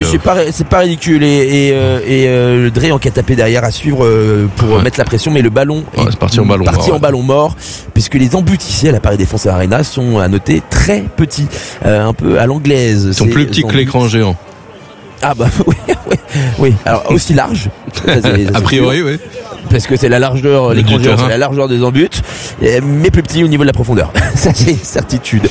c'est pas ridicule et Dréan qui a tapé derrière à suivre pour mettre la pression, mais le ballon est parti en ballon mort, puisque les embuts ici à la Paris Défense Arena sont à noter très petits, un peu à l'anglaise. Ils sont plus petits que l'écran géant. Ah bah oui. Alors aussi large. A priori, oui. Parce que c'est la largeur, l'écran géant, c'est la largeur des embuts, mais plus petit au niveau de la profondeur. Ça c'est certitude.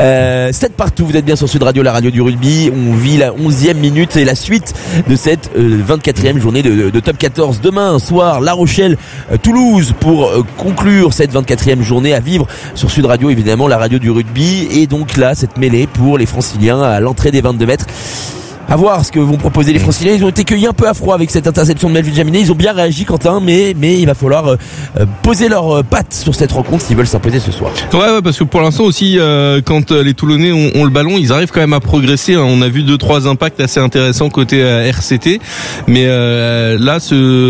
7 partout, vous êtes bien sur Sud Radio, la radio du rugby. On vit la 11e minute et la suite de cette 24e journée de Top 14. Demain soir, La Rochelle, Toulouse pour conclure cette 24e journée à vivre sur Sud Radio, évidemment, la radio du rugby. Et donc là, cette mêlée pour les Franciliens à l'entrée des 22 mètres. À voir ce que vont proposer les Franciliens. Ils ont été cueillis un peu à froid avec cette interception de Melvin Jaminet. Ils ont bien réagi, Quentin, mais il va falloir poser leurs pattes sur cette rencontre s'ils veulent s'imposer ce soir. Ouais, parce que pour l'instant aussi, quand les Toulonnais ont le ballon, ils arrivent quand même à progresser. On a vu 2-3 impacts assez intéressants côté RCT, mais là,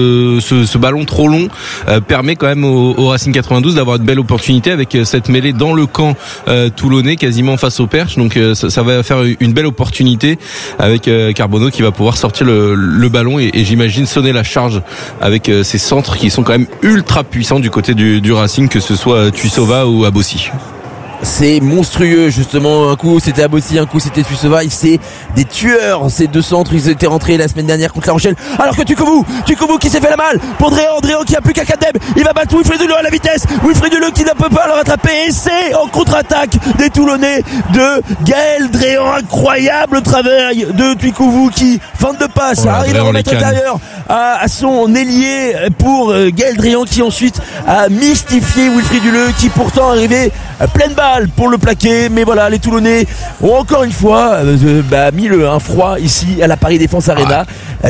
ce ballon trop long permet quand même au Racing 92 d'avoir une belle opportunité avec cette mêlée dans le camp toulonnais, quasiment face au perche. Donc ça va faire une belle opportunité avec Carbonneau qui va pouvoir sortir le ballon et j'imagine sonner la charge avec ces centres qui sont quand même ultra puissants du côté du Racing, que ce soit Tuisova ou Abossi. C'est monstrueux, justement. Un coup c'était Abossi, un coup c'était Tuisova. C'est des tueurs, ces deux centres. Ils étaient rentrés la semaine dernière contre La Rochelle, alors que Tukovu qui s'est fait la malle pour Dréan qui a plus qu'à Kadeb. Il va battre Wilfried Duleux à la vitesse. Wilfried Duleux qui ne peut pas le rattraper, et c'est en contre-attaque des Toulonnais de Gaël Dréan. Incroyable travail de Tukovu qui, fin de passe, arrive à remettre l'intérieur à son ailier pour Gaël Dréan, qui ensuite a mystifié Wilfried Duleux, qui pourtant arrivait pleine balle pour le plaquer. Mais voilà, les Toulonnais ont encore une fois mis un froid ici à la Paris Défense Arena.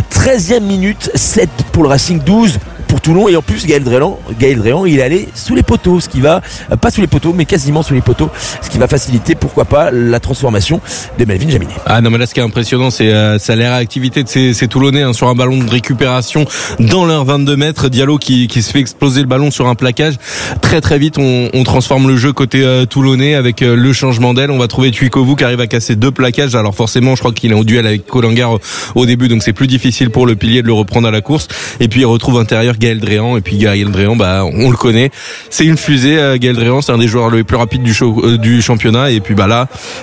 13e minute, 7 pour le Racing, 12 pour Toulon. Et en plus Gaël Dréan il est allé sous les poteaux, ce qui va pas sous les poteaux mais quasiment sous les poteaux, ce qui va faciliter pourquoi pas la transformation de Melvin Jaminet. Ah non, mais là ce qui est impressionnant, c'est la réactivité de ces Toulonnais sur un ballon de récupération dans leurs 22 mètres. Diallo qui se fait exploser le ballon sur un plaquage. Très très vite on transforme le jeu côté Toulonnais avec le changement d'aile. On va trouver Tuikovu qui arrive à casser 2 plaquages. Alors forcément je crois qu'il est en duel avec Kolangar au début, donc c'est plus difficile pour le pilier de le reprendre à la course. Et puis il retrouve intérieur Gaël Dréan, et puis Gaël Dréan, on le connaît, c'est une fusée. Gaël Dréan, c'est un des joueurs les plus rapides du championnat, et puis là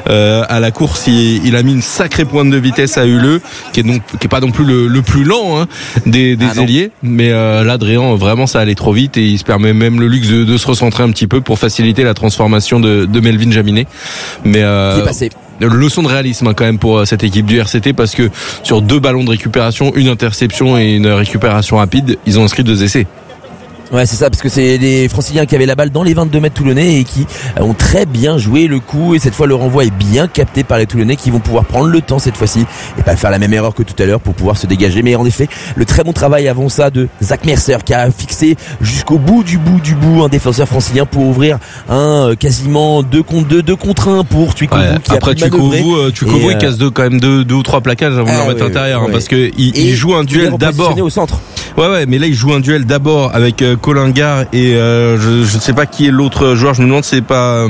à la course il a mis une sacrée pointe de vitesse à Huleux, qui est pas non plus le plus lent des ailiers, mais là Dréan vraiment ça allait trop vite et il se permet même le luxe de se recentrer un petit peu pour faciliter la transformation de Melvin Jaminet. Mais qui est passé. Leçon de réalisme quand même pour cette équipe du RCT, parce que sur 2 ballons de récupération, une interception et une récupération rapide, ils ont inscrit 2 essais. Ouais, c'est ça, parce que c'est les Franciliens qui avaient la balle dans les 22 mètres toulonnais et qui ont très bien joué le coup, et cette fois le renvoi est bien capté par les Toulonnais, qui vont pouvoir prendre le temps cette fois-ci et pas faire la même erreur que tout à l'heure pour pouvoir se dégager. Mais en effet, le très bon travail avant ça de Zach Mercer, qui a fixé jusqu'au bout du bout un défenseur francilien pour ouvrir un quasiment 2 contre 2, 2 contre 1 pour Tuikovu, qui après a pu manœuvrer. Tuikovu il casse quand même 2 ou 3 plaquages avant de le remettre à l'intérieur, parce que il joue un duel d'abord au centre. Ouais, mais là il joue un duel d'abord avec Kolangar et je ne sais pas qui est l'autre joueur. Je me demande si c'est pas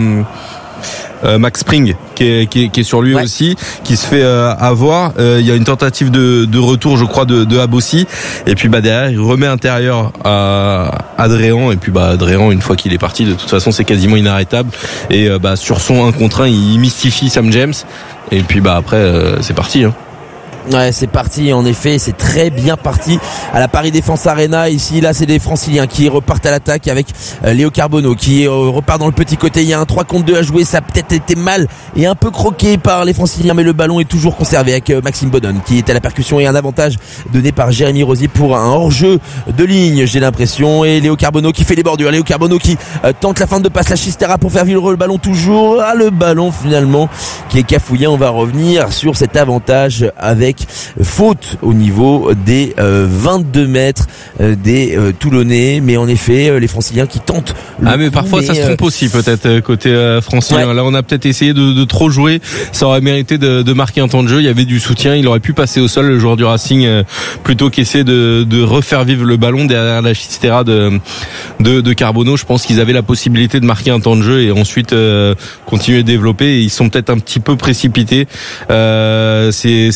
Max Spring qui est sur lui aussi, qui se fait avoir. Il y a une tentative de retour, je crois, de Abossi, et puis derrière il remet intérieur à Dréan, et puis Dréan, une fois qu'il est parti, de toute façon c'est quasiment inarrêtable, et sur son 1 contre 1 il mystifie Sam James, et puis après c'est parti. Ouais, c'est parti, en effet, c'est très bien parti à la Paris Défense Arena. Ici, là, c'est des Franciliens qui repartent à l'attaque avec Léo Carbonneau qui repart dans le petit côté. Il y a un 3 contre 2 à jouer, ça a peut-être été mal et un peu croqué par les Franciliens, mais le ballon est toujours conservé avec Maxime Bodon qui est à la percussion, et un avantage donné par Jérémy Rosier pour un hors-jeu de ligne, j'ai l'impression. Et Léo Carbonneau qui fait les bordures, Léo Carbonneau qui tente la fin de passe à Chistera pour faire vivre le ballon toujours. Le ballon finalement qui est cafouillé. On va revenir sur cet avantage avec faute au niveau des 22 mètres des Toulonnais, mais en effet les Franciliens qui tentent mais parfois ça se trompe aussi peut-être côté francilien. Là on a peut-être essayé de trop jouer, ça aurait mérité de marquer un temps de jeu. Il y avait du soutien, il aurait pu passer au sol le joueur du Racing plutôt qu'essayer de refaire vivre le ballon derrière la chistera de Carbonneau. Je pense qu'ils avaient la possibilité de marquer un temps de jeu et ensuite continuer de développer, et ils sont peut-être un petit peu précipités. C'est Escobar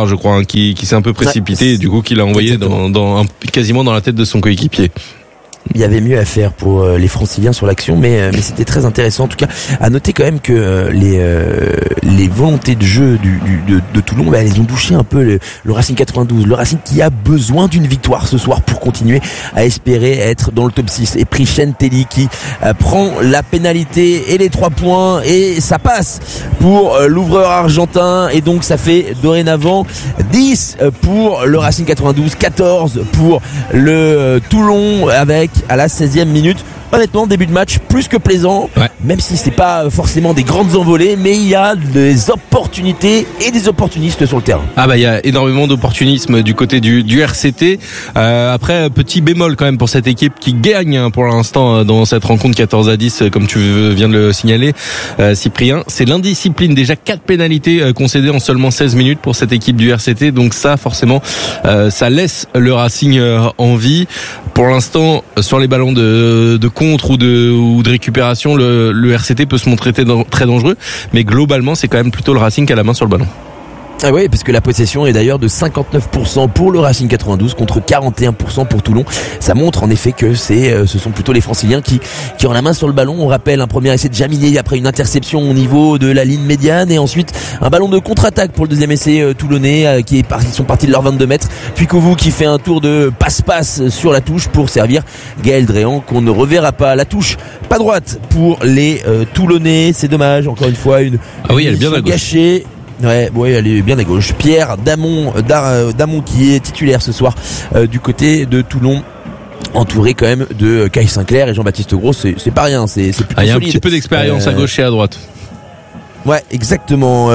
je crois, qui s'est un peu précipité et du coup qui l'a envoyé quasiment dans la tête de son coéquipier. Il y avait mieux à faire pour les Franciliens sur l'action, mais c'était très intéressant. En tout cas, à noter quand même que les volontés de jeu de Toulon, elles ont douché un peu le Racing 92. Le Racing qui a besoin d'une victoire ce soir pour continuer à espérer être dans le top 6. Et Prishen Telly qui prend la pénalité et les 3 points et ça passe pour l'ouvreur argentin. Et donc ça fait dorénavant 10 pour le Racing 92, 14 pour le Toulon avec à la 16e minute. Honnêtement, début de match plus que plaisant, même si c'est pas forcément des grandes envolées, mais il y a des opportunités et des opportunistes sur le terrain. Il y a énormément d'opportunisme du côté du RCT. Après, petit bémol quand même pour cette équipe qui gagne pour l'instant dans cette rencontre 14-10, comme tu viens de le signaler, Cyprien. C'est l'indiscipline. Déjà 4 pénalités concédées en seulement 16 minutes pour cette équipe du RCT. Donc ça, forcément, ça laisse le Racing en vie. Pour l'instant, sur les ballons de contre ou de récupération, le RCT peut se montrer très dangereux, mais globalement c'est quand même plutôt le Racing qui a la main sur le ballon. Ah oui, parce que la possession est d'ailleurs de 59% pour le Racing 92 contre 41% pour Toulon. Ça montre en effet que ce sont plutôt les Franciliens qui ont la main sur le ballon. On rappelle un premier essai de Jaminet après une interception au niveau de la ligne médiane et ensuite un ballon de contre-attaque pour le deuxième essai toulonnais ils sont partis de leurs 22 mètres. Puis Kouvou qui fait un tour de passe-passe sur la touche pour servir Gaël Dréan qu'on ne reverra pas. La touche pas droite pour les Toulonnais. C'est dommage, encore une fois, elle est bien gâchée. Ouais, elle est bien à gauche. Pierre Damon qui est titulaire ce soir du côté de Toulon, entouré quand même de Kai Sinclair et Jean-Baptiste Gros. C'est pas rien, c'est plutôt solide. Il y a un petit peu d'expérience à gauche et à droite. Ouais, exactement.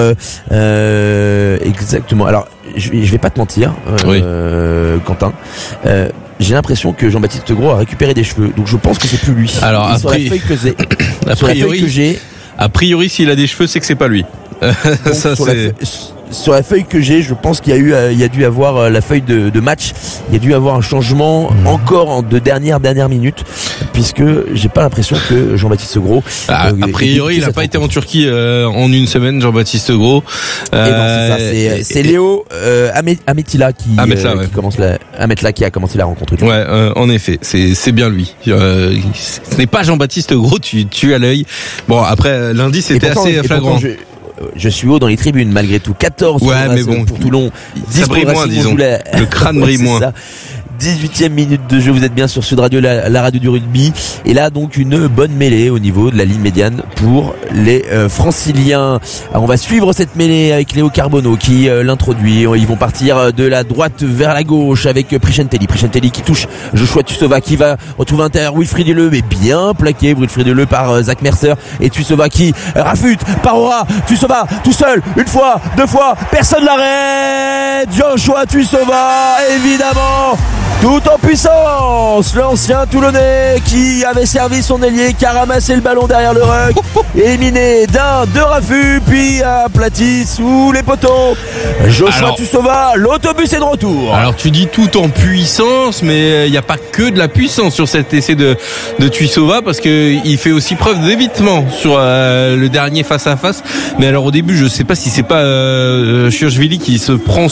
Exactement. Alors, je vais pas te mentir, Quentin. J'ai l'impression que Jean-Baptiste Gros a récupéré des cheveux, donc je pense que c'est plus lui. Alors sur la feuille que j'ai, a priori, s'il a des cheveux, c'est que c'est pas lui. Ça, sur la feuille que j'ai, je pense qu'il y a dû avoir la feuille de match. Il y a dû avoir un changement encore de dernière minute, puisque j'ai pas l'impression que Jean-Baptiste Gros. A priori, il n'a pas été en Turquie en une semaine, Jean-Baptiste Gros. Et non, c'est Léo Ametila qui a commencé la rencontre. En effet, c'est bien lui. Ce n'est pas Jean-Baptiste Gros, tu as l'œil. Bon, après lundi, c'était assez flagrant. Je suis haut dans les tribunes malgré tout. 14 pour Toulon. 10 ça brille moins, disons. Le crâne brille moins. 18e minute de jeu, vous êtes bien sur Sud Radio, la radio du rugby. Et là donc une bonne mêlée au niveau de la ligne médiane pour les Franciliens. Alors, on va suivre cette mêlée avec Léo Carbonneau qui l'introduit. Ils vont partir de la droite vers la gauche avec Prishen Telly qui touche Joshua Tuisova qui va retrouver l'intérieur Wilfried Deleu, mais bien plaqué Wilfried Deleu par Zach Mercer, et Tuisova qui rafute par Aura. Tuisova tout seul, une fois, deux fois, personne l'arrête. Joshua Tuisova, évidemment, tout en puissance, l'ancien Toulonnais qui avait servi son ailier, qui a ramassé le ballon derrière le ruck, éliminé de Rafu, puis aplati sous les poteaux. Joshua Tuisova, l'autobus est de retour. Alors tu dis tout en puissance, mais il n'y a pas que de la puissance sur cet essai de Tuisova, parce que il fait aussi preuve d'évitement sur le dernier face à face. Mais alors au début, je sais pas si c'est pas Churchvili qui se prend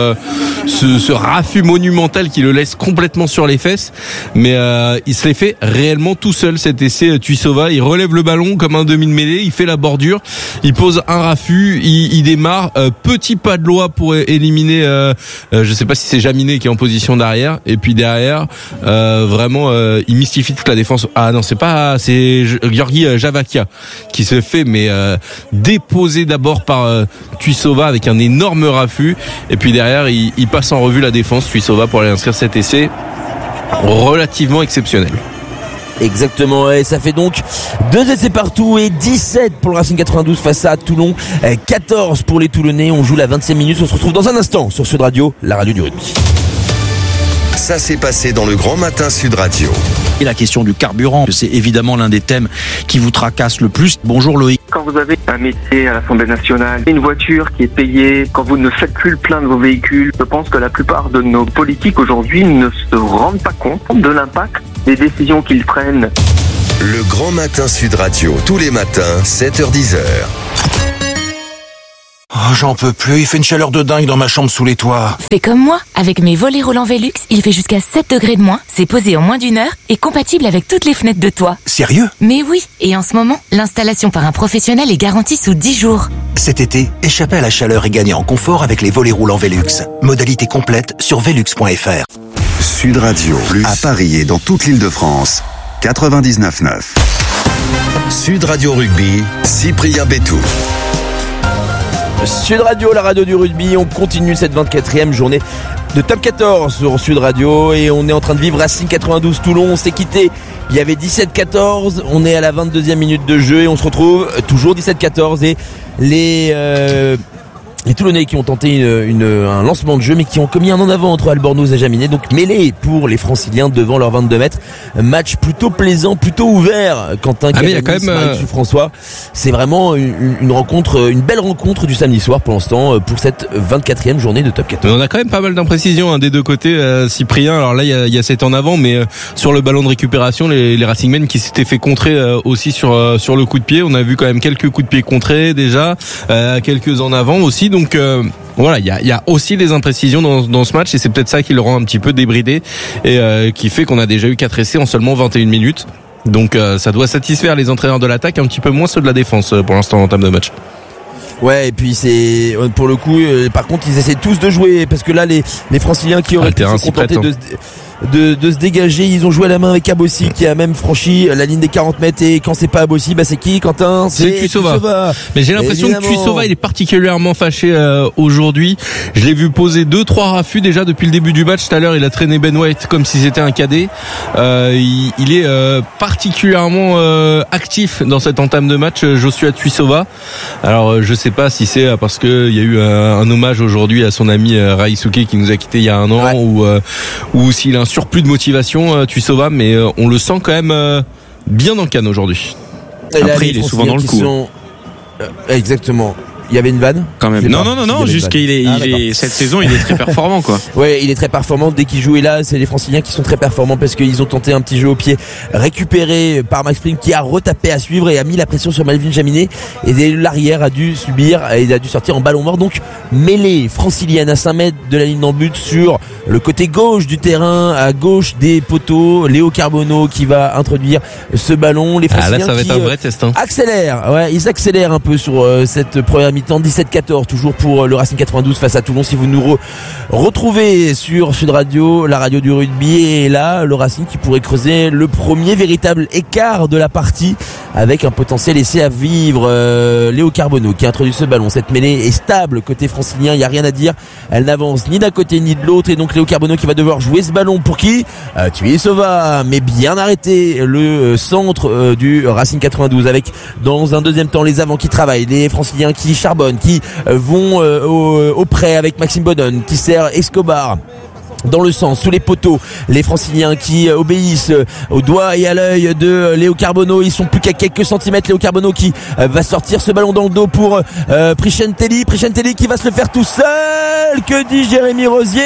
ce raffut monumental qui le laisse complètement sur les fesses, mais il se l'est fait réellement tout seul cet essai. Tuisova, il relève le ballon comme un demi de mêlée, il fait la bordure, il pose un raffut, il démarre, petit pas de loi pour éliminer je sais pas si c'est Jaminet qui est en position d'arrière, et puis derrière vraiment il mystifie toute la défense. Ah non, c'est Georgi Javakia qui se fait déposer d'abord par Tuisova avec un énorme raffut, et puis derrière il passe en revue la défense Tuisova pour aller inscrire cet essai relativement exceptionnel. Exactement, et ça fait donc 2 essais partout et 17 pour le Racing 92 face à Toulon, 14 pour les Toulonnais. On joue la 20e minute, on se retrouve dans un instant sur Sud Radio, la radio du rugby. Ça s'est passé dans le Grand Matin Sud Radio. Et la question du carburant, c'est évidemment l'un des thèmes qui vous tracasse le plus. Bonjour Loïc. Quand vous avez un métier à l'Assemblée nationale, une voiture qui est payée, quand vous ne faites plus le plein de vos véhicules, je pense que la plupart de nos politiques aujourd'hui ne se rendent pas compte de l'impact des décisions qu'ils prennent. Le Grand Matin Sud Radio, tous les matins, 7h-10h. Oh, j'en peux plus, il fait une chaleur de dingue dans ma chambre sous les toits. Fais comme moi, avec mes volets roulants Velux, il fait jusqu'à 7 degrés de moins, c'est posé en moins d'une heure et compatible avec toutes les fenêtres de toit. Sérieux? Mais oui, et en ce moment, l'installation par un professionnel est garantie sous 10 jours. Cet été, échappez à la chaleur et gagnez en confort avec les volets roulants Velux. Modalité complète sur velux.fr. Sud Radio, à Paris et dans toute l'Île-de-France, 99.9. Sud Radio Rugby, Cyprien Bétou. Sud Radio, la radio du rugby, on continue cette 24e journée de top 14 sur Sud Radio et on est en train de vivre Racing 92 Toulon. On s'est quitté, il y avait 17-14, on est à la 22e minute de jeu et on se retrouve toujours 17-14 et les Toulonnais qui ont tenté un lancement de jeu mais qui ont commis un en avant entre Albornoz et Jaminet, donc mêlé pour les Franciliens devant leurs 22 mètres. Match plutôt plaisant, plutôt ouvert. Quentin François, c'est vraiment une rencontre, une belle rencontre du samedi soir pour l'instant pour cette 24e journée de top 14. On a quand même pas mal d'imprécisions des deux côtés, Cyprien. Alors là il y a cet en avant, mais sur le ballon de récupération, les Racingmen qui s'étaient fait contrer aussi sur le coup de pied. On a vu quand même quelques coups de pied contrés déjà, quelques en avant aussi. Donc voilà, il y a aussi des imprécisions dans ce match et c'est peut-être ça qui le rend un petit peu débridé et qui fait qu'on a déjà eu 4 essais en seulement 21 minutes. Donc ça doit satisfaire les entraîneurs de l'attaque, un petit peu moins ceux de la défense pour l'instant en termes de match. Ouais, et puis c'est pour le coup par contre ils essaient tous de jouer parce que là les Franciliens qui auraient pu se contenter de se dégager, ils ont joué à la main avec Abossi qui a même franchi la ligne des 40 mètres et quand c'est pas Abossi, c'est qui, Quentin? C'est Tuisova. Mais j'ai l'impression que Tuisova il est particulièrement fâché aujourd'hui. Je l'ai vu poser 2-3 raffus déjà depuis le début du match. Tout à l'heure il a traîné Ben White comme si c'était un cadet. Il est particulièrement actif dans cette entame de match, Joshua Tuisova. Alors je sais pas si c'est parce que il y a eu un hommage aujourd'hui à son ami Raisuke qui nous a quitté il y a un an, ou s'il a un surplus de motivation, Tuisova, mais on le sent quand même bien dans le can aujourd'hui. Après il est souvent dans le coup. Exactement. Il y avait une vanne quand même. Non, juste cette saison il est très performant quoi. Ouais, il est très performant dès qu'il joue et là c'est les Franciliens qui sont très performants parce qu'ils ont tenté un petit jeu au pied récupéré par Max Pring qui a retapé à suivre et a mis la pression sur Melvin Jaminet et l'arrière a dû subir et il a dû sortir en ballon mort, donc mêlée francilienne à 5 mètres de la ligne d'en but sur le côté gauche du terrain, à gauche des poteaux. Léo Carbonneau qui va introduire ce ballon. Les Franciliens là ça va être un vrai test accélèrent. Ouais, ils accélèrent un peu sur cette première mi-temps. 17-14 toujours pour le Racing 92 face à Toulon. Si vous nous retrouvez sur Sud Radio, la radio du rugby, et là le Racing qui pourrait creuser le premier véritable écart de la partie avec un potentiel essai à vivre. Léo Carbonneau qui a introduit ce ballon. Cette mêlée est stable côté francilien, il n'y a rien à dire, elle n'avance ni d'un côté ni de l'autre et donc Léo Carbonneau qui va devoir jouer ce ballon pour qui? Tuisova, mais bien arrêté le centre du Racing 92 avec dans un deuxième temps les avants qui travaillent, les franciliens qui charbonnent, qui vont au près avec Maxime Bodon qui sert Escobar dans le sens, sous les poteaux, les Franciliens qui obéissent au doigt et à l'œil de Léo Carbonneau. Ils sont plus qu'à quelques centimètres. Léo Carbonneau qui va sortir ce ballon dans le dos pour Priscentelli qui va se le faire tout seul. Que dit Jérémy Rosier?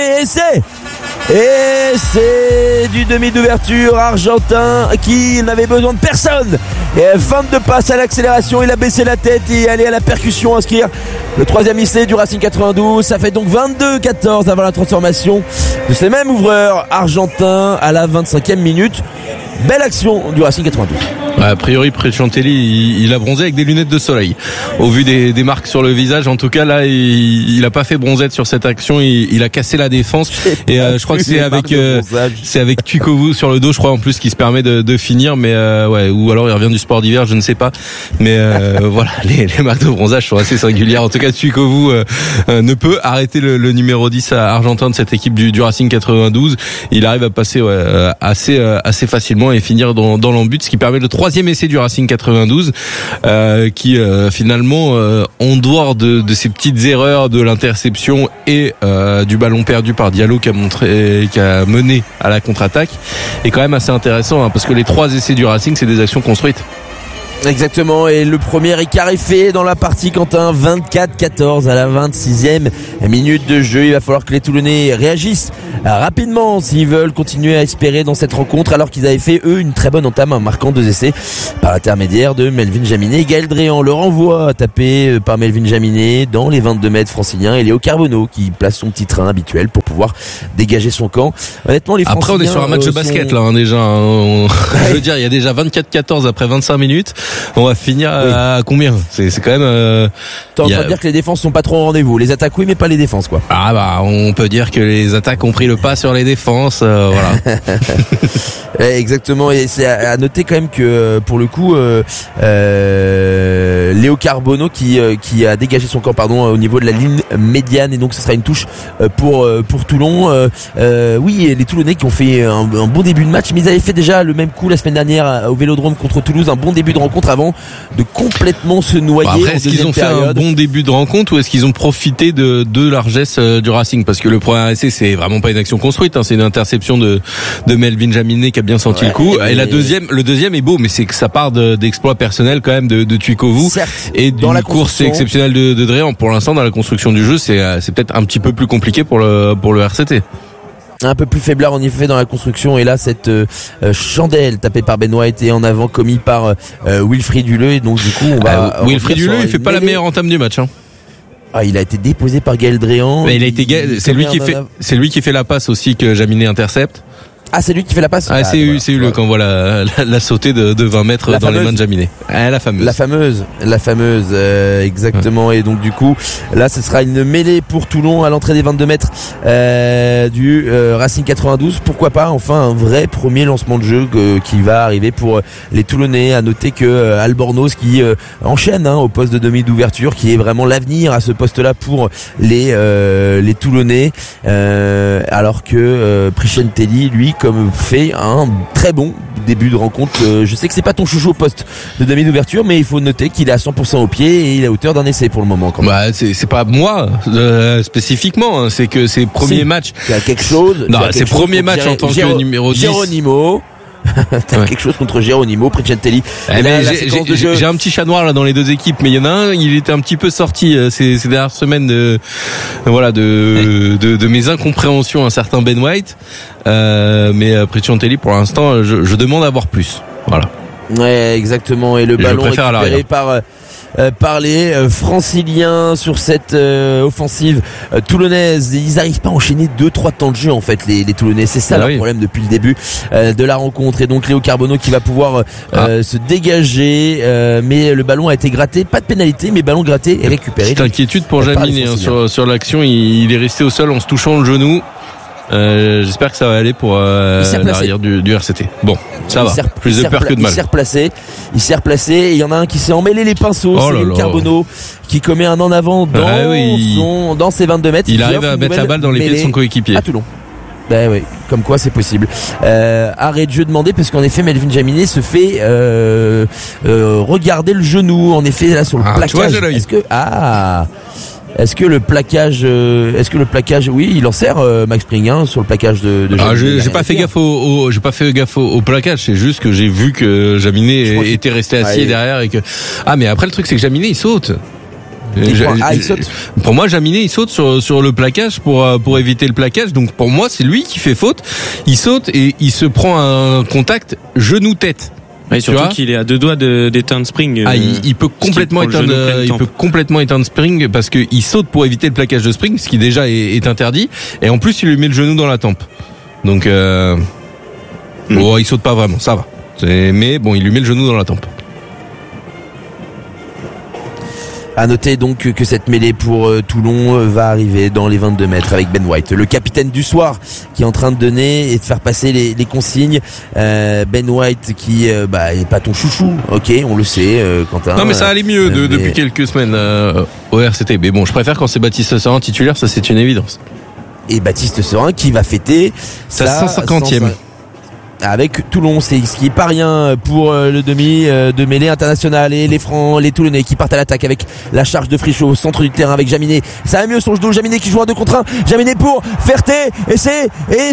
Et c'est du demi d'ouverture argentin qui n'avait besoin de personne. Et fin de passe à l'accélération, il a baissé la tête et allé à la percussion inscrire le 3e essai du Racing 92. Ça fait donc 22-14 avant la transformation de ces mêmes ouvreurs argentins à la 25e minute. Belle action du Racing 92. A priori, Priscentelli, il a bronzé avec des lunettes de soleil. Au vu des marques sur le visage, en tout cas, là, il a pas fait bronzette sur cette action. Il a cassé la défense. Et je crois que c'est avec Tuikovu sur le dos, je crois, en plus, qui se permet de finir. Mais ouais, ou alors il revient du sport d'hiver, je ne sais pas. Mais voilà, les marques de bronzage sont assez singulières. En tout cas, Tuikovu ne peut arrêter le numéro 10 argentin de cette équipe du Racing 92. Il arrive à passer assez facilement et finir dans l'embut, ce qui permet le 3e essai du Racing 92 qui finalement en dehors de ces petites erreurs de l'interception et du ballon perdu par Diallo qui a mené à la contre-attaque est quand même assez intéressant parce que les 3 essais du Racing c'est des actions construites. Exactement, et le premier écart est fait dans la partie, Quentin. 24-14 à la 26e minute de jeu. Il va falloir que les Toulonnais réagissent rapidement s'ils veulent continuer à espérer dans cette rencontre, alors qu'ils avaient fait eux une très bonne entame en marquant 2 essais par l'intermédiaire de Melvin Jaminet et Gaël Dréan. Le renvoi tapé par Melvin Jaminet dans les 22 mètres franciliens, et Léo Carbonneau qui place son petit train habituel pour pouvoir dégager son camp. Honnêtement, les Après, on est sur un match de basket là, déjà. Je veux dire, il y a déjà 24-14 après 25 minutes. On va finir à combien? C'est quand même. T'es en train de dire que les défenses sont pas trop au rendez-vous. Les attaques oui, mais pas les défenses, quoi. Ah bah, on peut dire que les attaques ont pris le pas sur les défenses. Voilà. Exactement, et c'est à noter quand même que pour le coup Léo Carbonneau qui a dégagé son camp au niveau de la ligne médiane, et donc ce sera une touche pour Toulon. Oui, les Toulonnais qui ont fait un bon début de match, mais ils avaient fait déjà le même coup la semaine dernière au Vélodrome contre Toulouse, un bon début de rencontre avant de complètement se noyer. Après, est-ce qu'ils ont fait un bon début de rencontre, ou est-ce qu'ils ont profité de largesse du Racing? Parce que le premier essai, c'est vraiment pas une action construite, hein, c'est une interception de Melvin Jaminet qui a bien senti le coup. Et le deuxième est beau, mais c'est que ça part d'exploits personnels quand même de Tuikovu, et d'une course exceptionnelle de Dréan. Pour l'instant, dans la construction du jeu, c'est peut-être un petit peu plus compliqué pour le RCT. Un peu plus faiblard en effet dans la construction, et là cette chandelle tapée par Ben White et en avant commis par Wilfried Huleux, et donc du coup on va Wilfried Huleux, il fait pas la meilleure entame du match, hein. Il a été déposé par Gaël Dréan. Mais c'est lui qui fait la passe aussi que Jaminet intercepte. Ah, c'est lui qui fait la passe. C'est Huleux quand on voit la sautée de 20 mètres dans les mains de Jaminet. La fameuse. Exactement. Et donc du coup, là, ce sera une mêlée pour Toulon à l'entrée des 22 mètres du Racing 92. Pourquoi pas, enfin, un vrai premier lancement de jeu qui va arriver pour les Toulonnais. À noter que Albornoz qui enchaîne au poste de demi d'ouverture, qui est vraiment l'avenir à ce poste-là pour les Toulonnais, alors que Priscentelli, lui, comme fait un très bon début de rencontre. Je sais que c'est pas ton chouchou au poste de demi d'ouverture, mais il faut noter qu'il est à 100% au pied et il est à hauteur d'un essai pour le moment quand même. Bah, c'est pas moi spécifiquement, hein, c'est que c'est premier match. Il y a quelque chose. Non, c'est premier match en tant que numéro 10. Geronimo. T'as quelque chose contre Geronimo, Priscentelli. J'ai un petit chat noir là dans les deux équipes, mais il y en a un, il était un petit peu sorti ces dernières semaines de mes incompréhensions, un certain Ben White, mais Priscentelli pour l'instant je demande à voir plus. Voilà. Ouais, exactement, et le ballon récupéré par les franciliens sur cette offensive toulonnaise. Ils arrivent pas à enchaîner 2-3 temps de jeu en fait, les Toulonnais, c'est ça leur problème depuis le début de la rencontre. Et donc Léo Carbonneau qui va pouvoir se dégager, mais le ballon a été gratté, pas de pénalité, mais ballon gratté et récupéré. Petite inquiétude pour Jaminet sur l'action, il est resté au sol en se touchant le genou. J'espère que ça va aller pour l'arrière du RCT. Bon, ça va. Plus de peur que de mal. Il s'est replacé et il y en a un qui s'est emmêlé les pinceaux. C'est Léo Carbonneau qui commet un en avant dans ses 22 mètres. Il arrive à mettre la balle dans les pieds de son coéquipier. À Toulon. Ben oui, comme quoi c'est possible. Arrêt de jeu demandé parce qu'en effet Melvin Jaminet se fait regarder le genou. En effet là sur le plaquage. Est-ce que le plaquage, oui, il en sert Max Spring sur le plaquage de Jaminet. J'ai pas fait gaffe au plaquage. C'est juste que j'ai vu que Jaminet était resté assis derrière et que mais après le truc c'est que Jaminet il saute. Il saute. Pour moi, Jaminet il saute sur le plaquage pour éviter le plaquage. Donc pour moi, c'est lui qui fait faute. Il saute et il se prend un contact genou-tête. Ouais, surtout qu'il est à 2 doigts d'éteindre Spring. Il peut complètement éteindre Spring parce que il saute pour éviter le plaquage de Spring, ce qui déjà est interdit. Et en plus, il lui met le genou dans la tempe. Donc, il saute pas vraiment, ça va. Mais bon, il lui met le genou dans la tempe. À noter donc que cette mêlée pour Toulon va arriver dans les 22 mètres avec Ben White, le capitaine du soir, qui est en train de donner et de faire passer les consignes. Ben White qui est pas ton chouchou, ok, on le sait, Quentin. Non mais ça allait mieux depuis quelques semaines au RCT. Mais bon, je préfère quand c'est Baptiste Serin titulaire, ça c'est une évidence. Et Baptiste Serin qui va fêter sa 150e. avec Toulon. C'est ce qui est pas rien pour le demi de mêlée internationale, et les Francs, les Toulonnais qui partent à l'attaque avec la charge de Frichot au centre du terrain avec Jaminet. Ça va mieux sur le dos, Jaminet qui joue un 2 contre 1. Jaminet pour Ferté, et c'est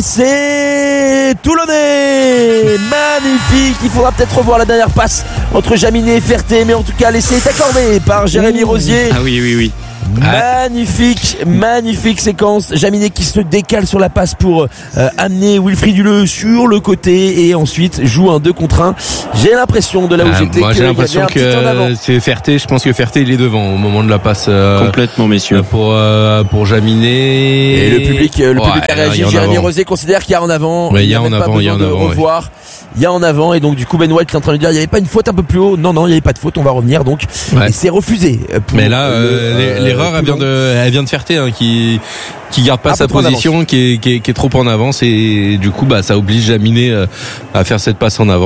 Toulonnais. Magnifique. Il faudra peut-être revoir la dernière passe entre Jaminet et Ferté, mais en tout cas l'essai est accordé par Jérémy Rosier. Ah oui. Magnifique séquence. Jaminet qui se décale sur la passe pour amener Wilfried Duleux sur le côté, et ensuite joue un 2 contre 1. J'ai l'impression de là où j'étais, moi j'ai l'impression que c'est Ferté. Je pense que Ferté il est devant au moment de la passe. Complètement, messieurs. Pour Jaminet. Et le public a réagi. Jérémy Rosier considère qu'il y a en avant. Il y a en avant. Il y a en avant, et donc du coup Ben White est en train de dire il n'y avait pas une faute un peu plus haut. Non, il n'y avait pas de faute, on va revenir donc. Ouais. Et c'est refusé. Mais là l'erreur elle vient de Ferté, hein, qui garde pas sa position, qui est trop en avance, et du coup ça oblige Jaminet à faire cette passe en avant.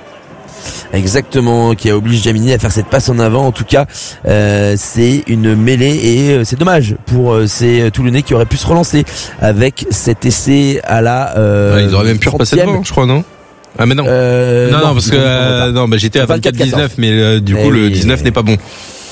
Exactement, qui oblige Jaminet à faire cette passe en avant. En tout cas, c'est une mêlée, et c'est dommage pour ces Toulonnais qui auraient pu se relancer avec cet essai à la ils auraient même pu repasser devant, je crois, non? Ah mais non. Non, parce que j'étais à 24-19, mais du coup le 19 n'est pas bon.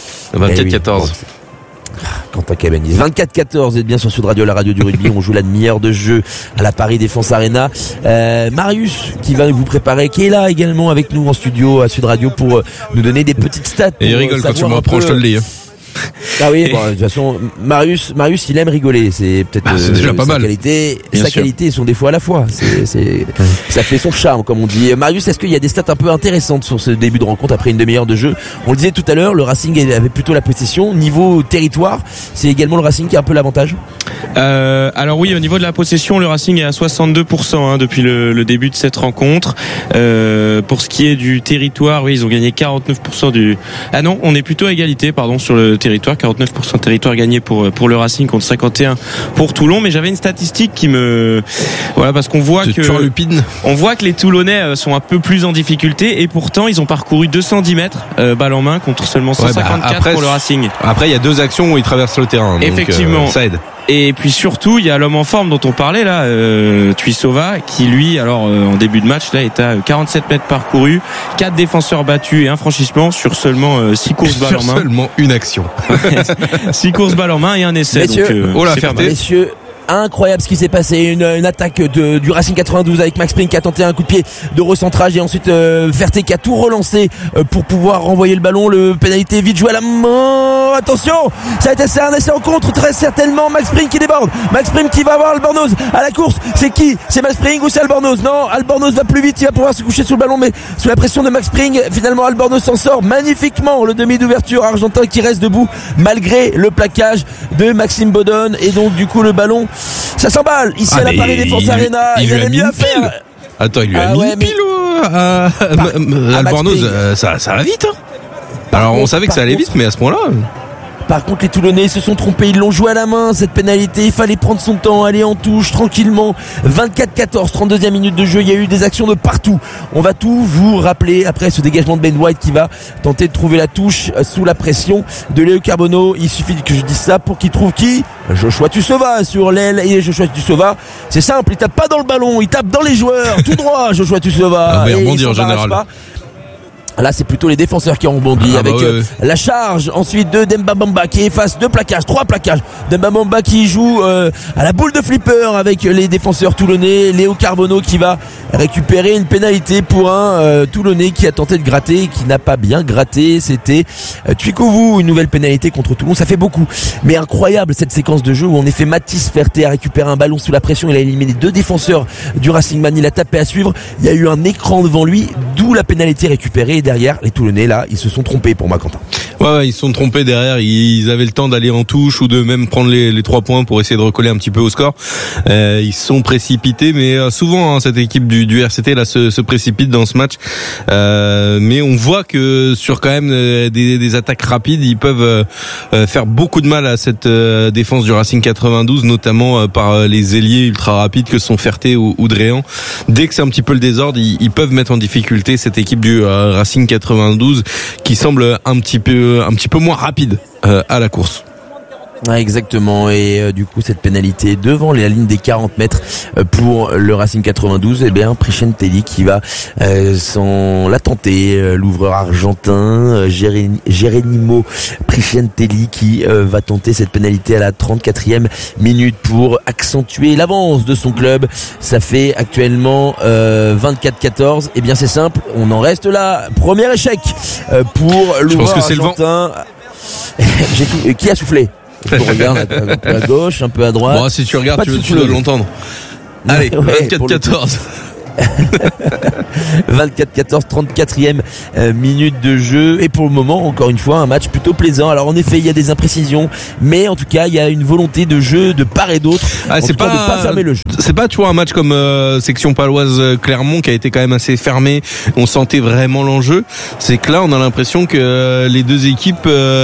24-14. Quentin Cabanilles. 24-14, vous êtes bien sur Sud Radio, la radio du rugby. On joue la demi-heure de jeu à la Paris Défense Arena. Marius qui va vous préparer, qui est là également avec nous en studio à Sud Radio pour nous donner des petites stats. Et il rigole quand tu me reprends, je te le dis. Ah oui, bon, de toute façon, Marius, il aime rigoler. C'est peut-être c'est déjà pas mal. Qualité, sa qualité et son défaut à la fois. Ça fait son charme, comme on dit. Marius, est-ce qu'il y a des stats un peu intéressantes sur ce début de rencontre après une demi-heure de jeu? On le disait tout à l'heure, le Racing avait plutôt la possession. Niveau territoire, c'est également le Racing qui a un peu l'avantage. Alors oui, au niveau de la possession, le Racing est à 62% depuis le début de cette rencontre. Pour ce qui est du territoire, oui, ils ont gagné 49% du. Ah non, on est plutôt à égalité, sur le territoire, 49% de territoire gagné pour le Racing contre 51 pour Toulon. Mais j'avais une statistique qui parce qu'on voit que les Toulonnais sont un peu plus en difficulté, et pourtant ils ont parcouru 210 mètres balle en main contre seulement 154 pour le Racing. Après il y a 2 actions où ils traversent le terrain. Effectivement. Donc, ça aide. Et puis surtout, il y a l'homme en forme dont on parlait là, Tuisova, qui lui, en début de match là, est à 47 mètres parcourus, 4 défenseurs battus et un franchissement sur seulement 6 courses balle en main. Seulement une action. 6 courses balle en main et un essai. Messieurs, Donc, messieurs, incroyable ce qui s'est passé, une attaque du Racing 92 avec Max Spring qui a tenté un coup de pied de recentrage, et ensuite Ferté qui a tout relancé pour pouvoir renvoyer le ballon. Le pénalité vite joué à la main, attention, ça a été un essai en contre très certainement. Max Spring qui déborde, Max Spring qui va avoir Albornoz à la course. C'est qui? C'est Max Spring ou c'est Albornoz? Non, Albornoz va plus vite, il va pouvoir se coucher sous le ballon, mais sous la pression de Max Spring, finalement Albornoz s'en sort magnifiquement. Le demi d'ouverture argentin qui reste debout malgré le plaquage de Maxime Bodon, et donc du coup le ballon ça s'emballe ici à la Paris Défense Arena. Il avait mieux à faire. Attends, il lui a mis une pile Albornoz, ça va vite, hein. Alors on savait que ça allait vite, mais à ce point-là. Par contre, les Toulonnais se sont trompés, ils l'ont joué à la main, cette pénalité. Il fallait prendre son temps, aller en touche tranquillement. 24-14, 32e minute de jeu. Il y a eu des actions de partout. On va tout vous rappeler après ce dégagement de Ben White qui va tenter de trouver la touche sous la pression de Léo Carbonneau. Il suffit que je dise ça pour qu'il trouve qui? Joshua Tuisova sur l'aile. Et Joshua Tuisova, c'est simple, il tape pas dans le ballon, il tape dans les joueurs. Tout droit, Joshua Tuisova. Il rebondit en général. Là, c'est plutôt les défenseurs qui ont rebondi avec la charge ensuite de Demba Bamba qui efface 2 plaquages, 3 plaquages. Demba Bamba qui joue à la boule de flipper avec les défenseurs toulonnais. Léo Carbonneau qui va récupérer une pénalité pour un Toulonnais qui a tenté de gratter et qui n'a pas bien gratté. C'était Tuikovu, une nouvelle pénalité contre Toulon. Ça fait beaucoup, mais incroyable cette séquence de jeu où en effet Mathis Ferté a récupéré un ballon sous la pression. Il a éliminé 2 défenseurs du Racing Man. Il a tapé à suivre. Il y a eu un écran devant lui, d'où la pénalité récupérée. Et derrière, les Toulonnais là, ils se sont trompés pour moi, Quentin. Ouais, ils se sont trompés derrière. Ils avaient le temps d'aller en touche ou de même prendre les 3 points pour essayer de recoller un petit peu au score. Ils se sont précipités, mais souvent cette équipe du RCT là se précipite dans ce match. Mais on voit que sur quand même des attaques rapides, ils peuvent faire beaucoup de mal à cette défense du Racing 92, notamment par les ailiers ultra rapides que sont Ferté ou Dréan. Dès que c'est un petit peu le désordre, ils peuvent mettre en difficulté cette équipe du Racing 92 qui semble un petit peu moins rapide à la course. Ouais, exactement, et du coup cette pénalité devant la ligne des 40 mètres pour le Racing 92, et bien Prichenteli qui va la tenter, l'ouvreur argentin Geronimo Prichenteli qui va tenter cette pénalité à la 34e minute pour accentuer l'avance de son club. Ça fait actuellement 24-14. Et bien c'est simple, on en reste là. Premier échec pour l'ouvreur argentin. Qui a soufflé? Je regarde un peu à gauche, un peu à droite. Bon, si tu regardes, tu dois l'entendre. Allez, 24-14. 24-14, 34e minute de jeu, et pour le moment encore une fois un match plutôt plaisant. Alors en effet il y a des imprécisions, mais en tout cas il y a une volonté de jeu de part et d'autre, c'est pas de pas fermer le jeu. C'est pas, tu vois, un match comme section paloise Clermont qui a été quand même assez fermé, on sentait vraiment l'enjeu. C'est que là on a l'impression que les deux équipes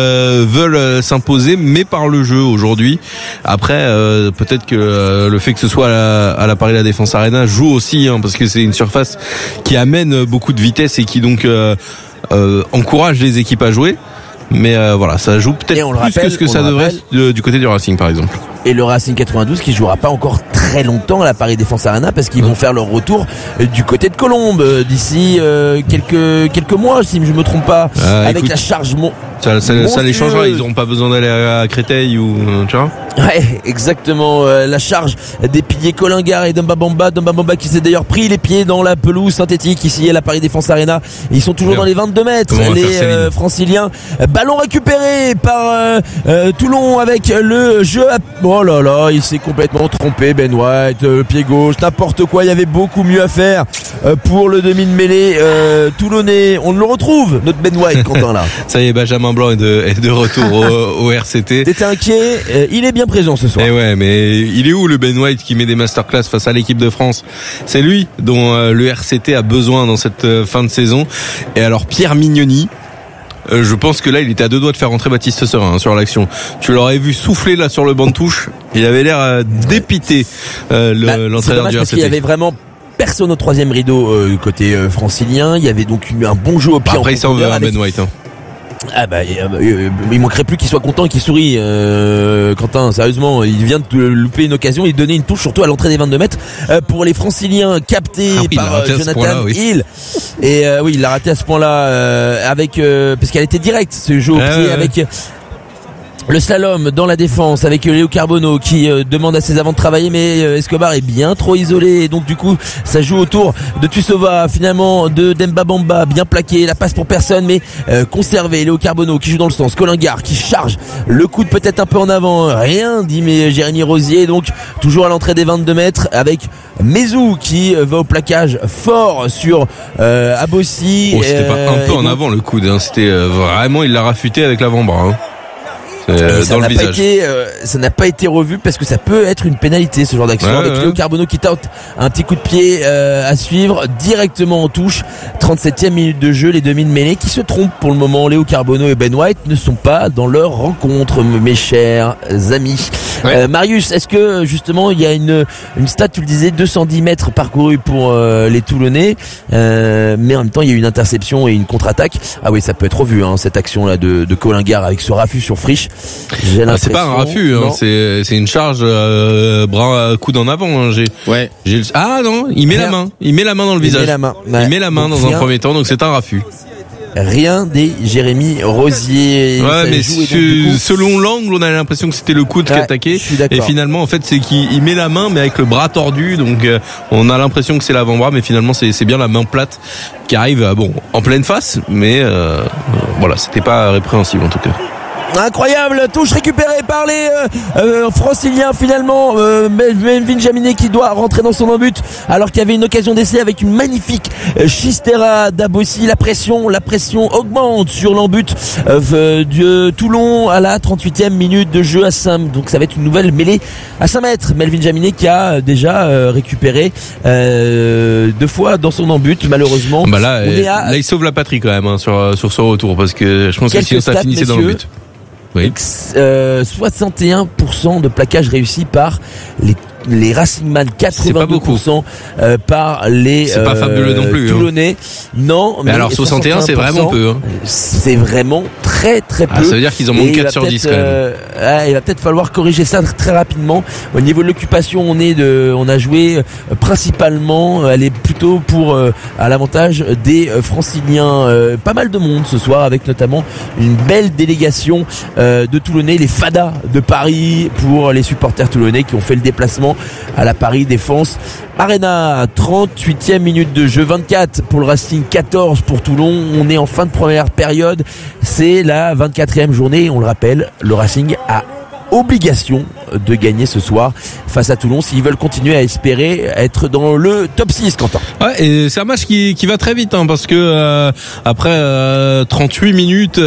veulent s'imposer, mais par le jeu aujourd'hui. Après peut-être que le fait que ce soit à la Paris La Défense Arena joue aussi, hein, parce que c'est une surface qui amène beaucoup de vitesse et qui donc encourage les équipes à jouer. Mais voilà, ça joue peut-être plus que ce que ça devrait du côté du Racing par exemple. Et le Racing 92 qui jouera pas encore très longtemps à la Paris Défense Arena, parce qu'ils vont faire leur retour du côté de Colombes d'ici quelques mois, si je me trompe pas, avec écoute, la charge ça les changera, ils n'auront pas besoin d'aller à Créteil ou tu vois. Ouais, exactement, la charge des piliers Colingar et Demba Bamba qui s'est d'ailleurs pris les pieds dans la pelouse synthétique ici à la Paris Défense Arena. Ils sont toujours dans les 22 mètres, les Franciliens. Ballon récupéré par Toulon avec le jeu oh là là, il s'est complètement trompé, Ben White, pied gauche, n'importe quoi, il y avait beaucoup mieux à faire pour le demi de mêlée toulonnais. On le retrouve, notre Ben White, Quentin, là. Ça y est, Benjamin Blanc est de retour au RCT. T'étais inquiet, il est bien présent ce soir. Et ouais, mais il est où le Ben White qui met des masterclass face à l'équipe de France? C'est lui dont le RCT a besoin dans cette fin de saison. Et alors Pierre Mignoni, je pense que là il était à deux doigts de faire rentrer Baptiste Serin sur l'action. Tu l'aurais vu souffler là sur le banc de touche, il avait l'air dépité, l'entraîneur du RCT. Parce qu'il y avait vraiment personne au troisième rideau côté francilien. Il y avait donc eu un bon jeu au pied. Après ça on veut un Ben White, hein. Ah bah il manquerait plus qu'il soit content et qu'il sourit, Quentin, sérieusement, il vient de louper une occasion, il donnait une touche surtout à l'entrée des 22 mètres pour les Franciliens, captés par Jonathan Hill. Et oui, il l'a raté à ce point-là avec parce qu'elle était directe, ce jeu au pied avec le slalom dans la défense avec Léo Carbonneau qui demande à ses avants de travailler, mais Escobar est bien trop isolé, et donc du coup ça joue autour de Tussova, finalement de Demba Bamba, bien plaqué, la passe pour personne mais conservé. Léo Carbonneau qui joue dans le sens, Colingar qui charge le coude peut-être un peu en avant, rien dit mais Jérémy Rosier, donc toujours à l'entrée des 22 mètres avec Mezou qui va au plaquage fort sur Abossi. C'était pas un peu en avant le coude, hein, c'était vraiment, il l'a rafuté avec l'avant-bras, hein. Ça n'a pas été revu parce que ça peut être une pénalité, ce genre d'action, avec Léo Carbonneau qui tente un petit coup de pied à suivre directement en touche. 37e minute de jeu, les demi de mêlée qui se trompent pour le moment. Léo Carbonneau et Ben White ne sont pas dans leur rencontre, mes chers amis. Marius, est-ce que justement il y a une stat, tu le disais, 210 mètres parcourus pour les Toulonnais, mais en même temps il y a une interception et une contre-attaque. Ah oui, ça peut être revu, hein, cette action là de Colingar avec ce raffut sur Frisch. C'est pas un raffut, hein, c'est une charge bras coude en avant, hein. Ah non, il met la main dans le visage. Il met la main dans un premier temps, donc c'est un raffut. Rien des Jérémy Rosier. Ouais, mais selon l'angle, on a l'impression que c'était le coude qui attaquait. Et finalement, en fait, c'est qu'il met la main, mais avec le bras tordu. Donc, on a l'impression que c'est l'avant-bras, mais finalement, c'est bien la main plate qui arrive, en pleine face. Mais voilà, c'était pas répréhensible en tout cas. Incroyable, touche récupérée par les Franciliens finalement. Melvin Jaminet qui doit rentrer dans son but alors qu'il y avait une occasion d'essai avec une magnifique Chistera d'Abossi. La pression augmente sur l'embut de Toulon à la 38e minute de jeu à 5. Donc ça va être une nouvelle mêlée à 5 mètres. Melvin Jaminet qui a déjà récupéré 2 fois dans son embut, malheureusement. Bah là il sauve la patrie quand même, hein, sur son retour, parce que je pense que sinon ça finissait dans le but. Oui. 61% de plaquage réussi par les les Racingman 82% par les c'est pas fabuleux non plus, Toulonnais. Non, mais alors 61 c'est vraiment peu. Hein. C'est vraiment très très peu. Ça veut dire qu'ils en manquent 4 sur 10 quand même. Il va peut-être falloir corriger ça très rapidement. Au niveau de l'occupation, on a joué principalement, elle est plutôt pour à l'avantage des Franciliens. Pas mal de monde ce soir, avec notamment une belle délégation de Toulonnais, les Fadas de Paris pour les supporters toulonnais qui ont fait le déplacement à la Paris Défense Arena. 38e minute de jeu, 24 pour le Racing, 14 pour Toulon. On est en fin de première période, c'est la 24e journée. On le rappelle, le Racing a obligation de gagner ce soir face à Toulon s'ils veulent continuer à espérer être dans le top 6, Quentin. Ouais, et c'est un match qui va très vite, hein, parce que après 38 minutes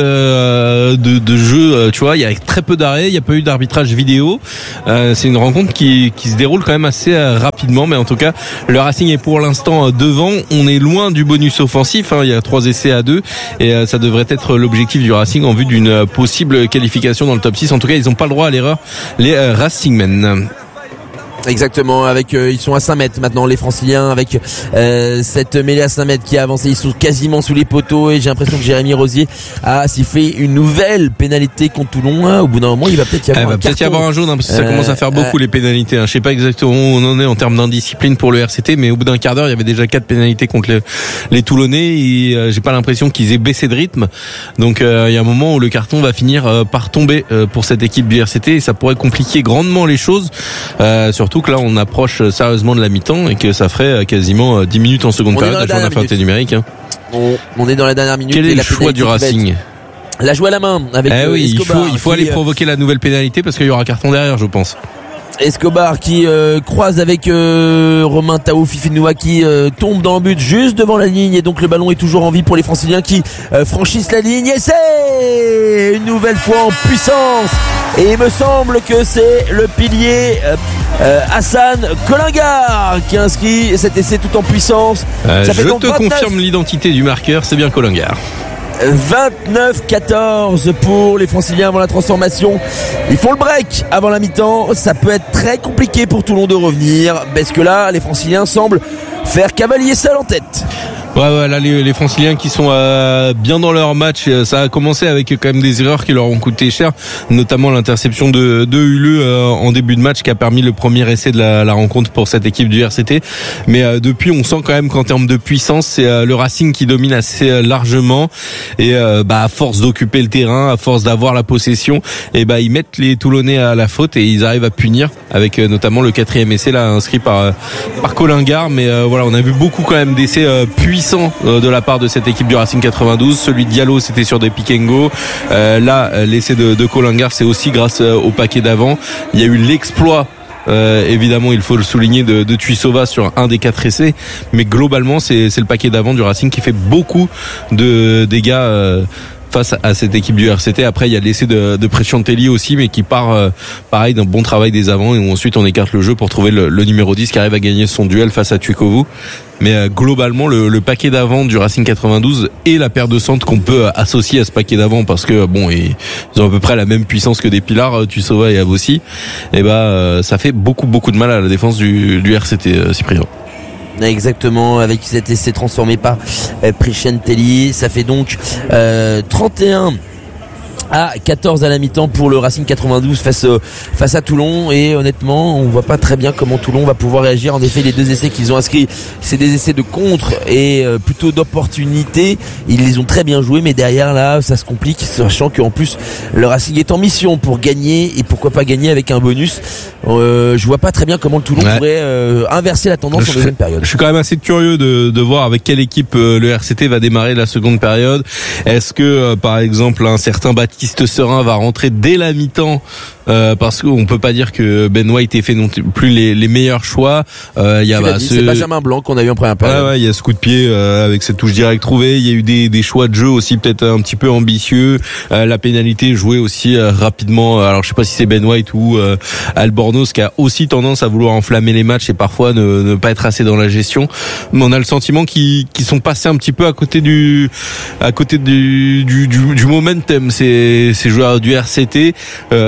de jeu, tu vois, il y a très peu d'arrêts, il n'y a pas eu d'arbitrage vidéo. C'est une rencontre qui se déroule quand même assez rapidement, mais en tout cas, le Racing est pour l'instant devant. On est loin du bonus offensif, hein, il y a 3 essais à 2 et ça devrait être l'objectif du Racing en vue d'une possible qualification dans le top 6. En tout cas, ils n'ont pas le droit à l'erreur, les Racingmen. Exactement, avec ils sont à 5 mètres maintenant, les Franciliens, avec cette mêlée à 5 mètres qui a avancé. Ils sont quasiment sous les poteaux et j'ai l'impression que Jérémy Rosier a sifflé une nouvelle pénalité contre Toulon. Hein. Au bout d'un moment, il va peut-être y avoir y avoir un jaune, hein, parce que ça commence à faire beaucoup les pénalités. Hein. Je sais pas exactement où on en est en termes d'indiscipline pour le RCT, mais au bout d'un quart d'heure, il y avait déjà 4 pénalités contre les Toulonnais et j'ai pas l'impression qu'ils aient baissé de rythme. Donc il y a un moment où le carton va finir par tomber pour cette équipe du RCT et ça pourrait compliquer grandement les choses. Surtout que là on approche sérieusement de la mi-temps et que ça ferait quasiment 10 minutes en seconde période, la journée à fin numérique. Hein. On est dans la dernière minute. Quel est le choix du Racing? La jouer à la main avec oui, Escobar, il faut aller provoquer la nouvelle pénalité parce qu'il y aura carton derrière, je pense. Escobar qui croise avec Romain Tao Fifinoua qui tombe dans le but juste devant la ligne et donc le ballon est toujours en vie pour les Franciliens qui franchissent la ligne et c'est une nouvelle fois en puissance et il me semble que c'est le pilier Hassan Colingard qui inscrit cet essai tout en puissance. Ça fait donc 29... confirme l'identité du marqueur, c'est bien Colingard. 29-14 pour les Franciliens avant la transformation. Ils font le break avant la mi-temps. Ça peut être très compliqué pour Toulon de revenir parce que là, les Franciliens semblent faire cavalier seul en tête. Ouais, là les Franciliens qui sont bien dans leur match, ça a commencé avec quand même des erreurs qui leur ont coûté cher, notamment l'interception de Huleux en début de match qui a permis le premier essai de la rencontre pour cette équipe du RCT. Mais depuis, on sent quand même qu'en termes de puissance, c'est le Racing qui domine assez largement et à force d'occuper le terrain, à force d'avoir la possession, et ils mettent les Toulonnais à la faute et ils arrivent à punir avec notamment le 4e essai là inscrit par Colingard. Mais voilà, on a vu beaucoup quand même d'essais puissants de la part de cette équipe du Racing 92. Celui de Diallo, c'était sur des pick and go. Là, l'essai de Colingard, c'est aussi grâce au paquet d'avant. Il y a eu l'exploit, évidemment, il faut le souligner, de Tuisova sur un des 4 essais. Mais globalement, c'est le paquet d'avant du Racing qui fait beaucoup de dégâts face à cette équipe du RCT. Après, il y a l'essai de Presciantelli aussi, mais qui part pareil d'un bon travail des avants et où ensuite on écarte le jeu pour trouver le numéro 10 qui arrive à gagner son duel face à Tuikovu. Mais globalement, le paquet d'avant du Racing 92 et la paire de centres qu'on peut associer à ce paquet d'avant, parce que ils ont à peu près la même puissance que des pilars, Tuisova et Abossi, et ça fait beaucoup de mal à la défense du RCT, Cyprien. Exactement, avec cet essai transformé par Presciantelli. Ça fait donc 31 à 14 à la mi-temps pour le Racing 92 face à Toulon, et honnêtement on voit pas très bien comment Toulon va pouvoir réagir. En effet, les 2 essais qu'ils ont inscrits, c'est des essais de contre et plutôt d'opportunité. Ils les ont très bien joués, mais derrière là ça se complique, sachant qu'en plus le Racing est en mission pour gagner, et pourquoi pas gagner avec un bonus. Je vois pas très bien comment le Toulon pourrait inverser la tendance en deuxième période. Je suis quand même assez curieux de voir avec quelle équipe le RCT va démarrer la seconde période. Est-ce que par exemple un certain Baptiste Serin va rentrer dès la mi-temps, parce qu'on peut pas dire que Ben White ait fait non plus les meilleurs choix. C'est Benjamin Blanc qu'on a eu en première période. Il y a ce coup de pied avec cette touche directe trouvée. Il y a eu des choix de jeu aussi peut-être un petit peu ambitieux. La pénalité jouée aussi rapidement. Alors je sais pas si c'est Ben White ou Albornoz qui a aussi tendance à vouloir enflammer les matchs et parfois ne pas être assez dans la gestion. Mais on a le sentiment qu'ils sont passés un petit peu à côté du momentum. Ces joueurs du RCT, le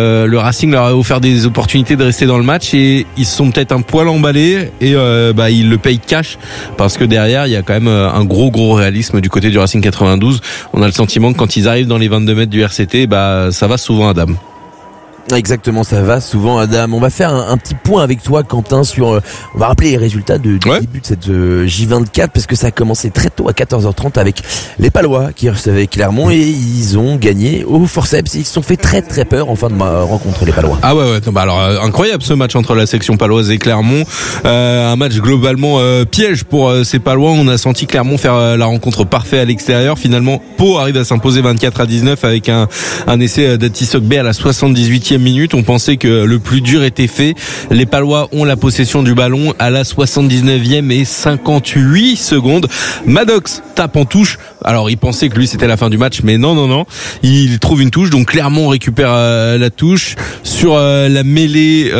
Racing leur a offert des opportunités de rester dans le match et ils se sont peut-être un poil emballés et ils le payent cash parce que derrière il y a quand même un gros réalisme du côté du Racing 92. On a le sentiment que quand ils arrivent dans les 22 mètres du RCT, ça va souvent à dame. Exactement, ça va souvent Adam. On va faire un petit point avec toi Quentin sur on va rappeler les résultats du début de cette J24 parce que ça a commencé très tôt à 14h30 avec les Palois qui recevaient Clermont et ils ont gagné au forceps. Ils se sont fait très peur en fin de rencontre les Palois. Ah ouais. Alors incroyable ce match entre la section paloise et Clermont. Un match globalement piège pour ces Palois. On a senti Clermont faire la rencontre parfaite à l'extérieur. Finalement, Pau arrive à s'imposer 24-19 avec un essai d'Atisogbe à la 78e minute. On pensait que le plus dur était fait. Les Palois ont la possession du ballon à la 79e et 58 secondes. Maddox tape en touche. Alors il pensait que lui c'était la fin du match, mais non. Il trouve une touche, donc Clermont récupère la touche. Sur la mêlée,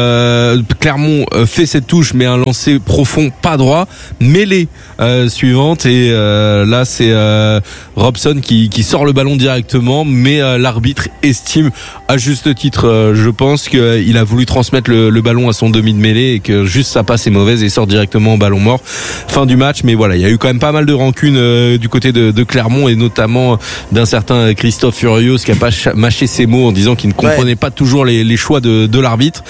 Clermont fait cette touche, mais un lancer profond pas droit. Mêlée suivante et là c'est Robson qui sort le ballon directement, mais l'arbitre estime à juste titre, je pense qu'il a voulu transmettre le ballon à son demi de mêlée et que juste sa passe est mauvaise et sort directement au ballon mort. Fin du match, mais voilà, il y a eu quand même pas mal de rancune du côté de Clermont et notamment d'un certain Christophe Furios qui a pas mâché ses mots en disant qu'il ne comprenait pas toujours les choix de l'arbitre.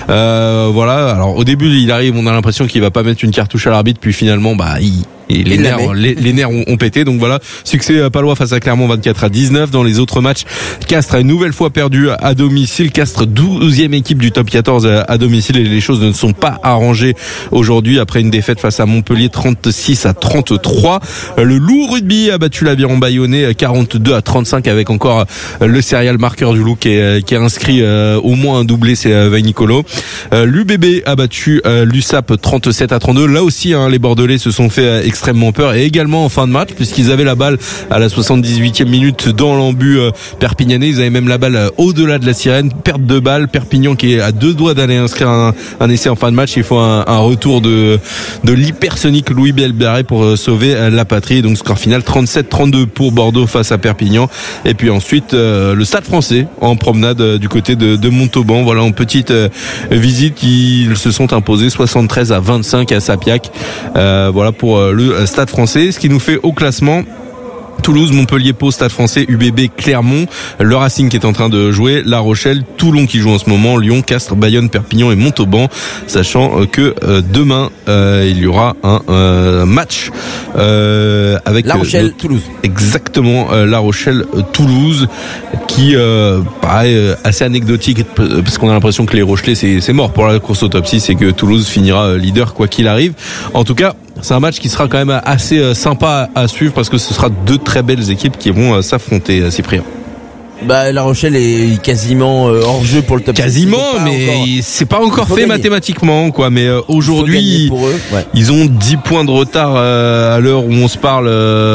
Voilà, alors au début il arrive, on a l'impression qu'il va pas mettre une cartouche à l'arbitre, puis finalement les nerfs ont pété. Donc voilà, succès palois face à Clermont 24-19. Dans les autres matchs, Castres a une nouvelle fois perdu à domicile. Castres 12e équipe du top 14 à domicile et les choses ne sont pas arrangées aujourd'hui après une défaite face à Montpellier 36-33. Le Loup Rugby a battu l'Aviron Bayonnais 42-35 avec encore le serial marqueur du Loup qui est inscrit au moins un doublé, c'est Vainicolo. L'UBB a battu l'USAP 37-32. Là aussi les Bordelais se sont fait extrêmement peur et également en fin de match puisqu'ils avaient la balle à la 78e minute dans l'embut perpignanais. Ils avaient même la balle au-delà de la sirène, perte de balle. Perpignan qui est à deux doigts d'aller inscrire un essai en fin de match. Il faut un retour de l'hypersonique Louis Belbarré pour sauver la patrie. Donc score final 37-32 pour Bordeaux face à Perpignan. Et puis ensuite le Stade Français en promenade du côté de Montauban. Voilà, en petite visite, ils se sont imposés 73-25 à Sapiac. Voilà pour le Stade Français. Ce qui nous fait au classement Toulouse, Montpellier, Pau, Stade Français, UBB, Clermont, le Racing qui est en train de jouer, La Rochelle, Toulon qui joue en ce moment, Lyon, Castres, Bayonne, Perpignan et Montauban, sachant que demain il y aura un match avec La Rochelle, Toulouse. Exactement, La Rochelle, Toulouse, qui paraît assez anecdotique parce qu'on a l'impression que les Rochelais c'est mort pour la course au top 6 et que Toulouse finira leader quoi qu'il arrive. En tout cas, c'est un match qui sera quand même assez sympa à suivre parce que ce sera deux très belles équipes qui vont s'affronter, Cyprien. La Rochelle est quasiment hors jeu pour le top 6. Quasiment, mais c'est pas encore fait mathématiquement, quoi. Mais aujourd'hui, ils ont 10 points de retard à l'heure où on se parle,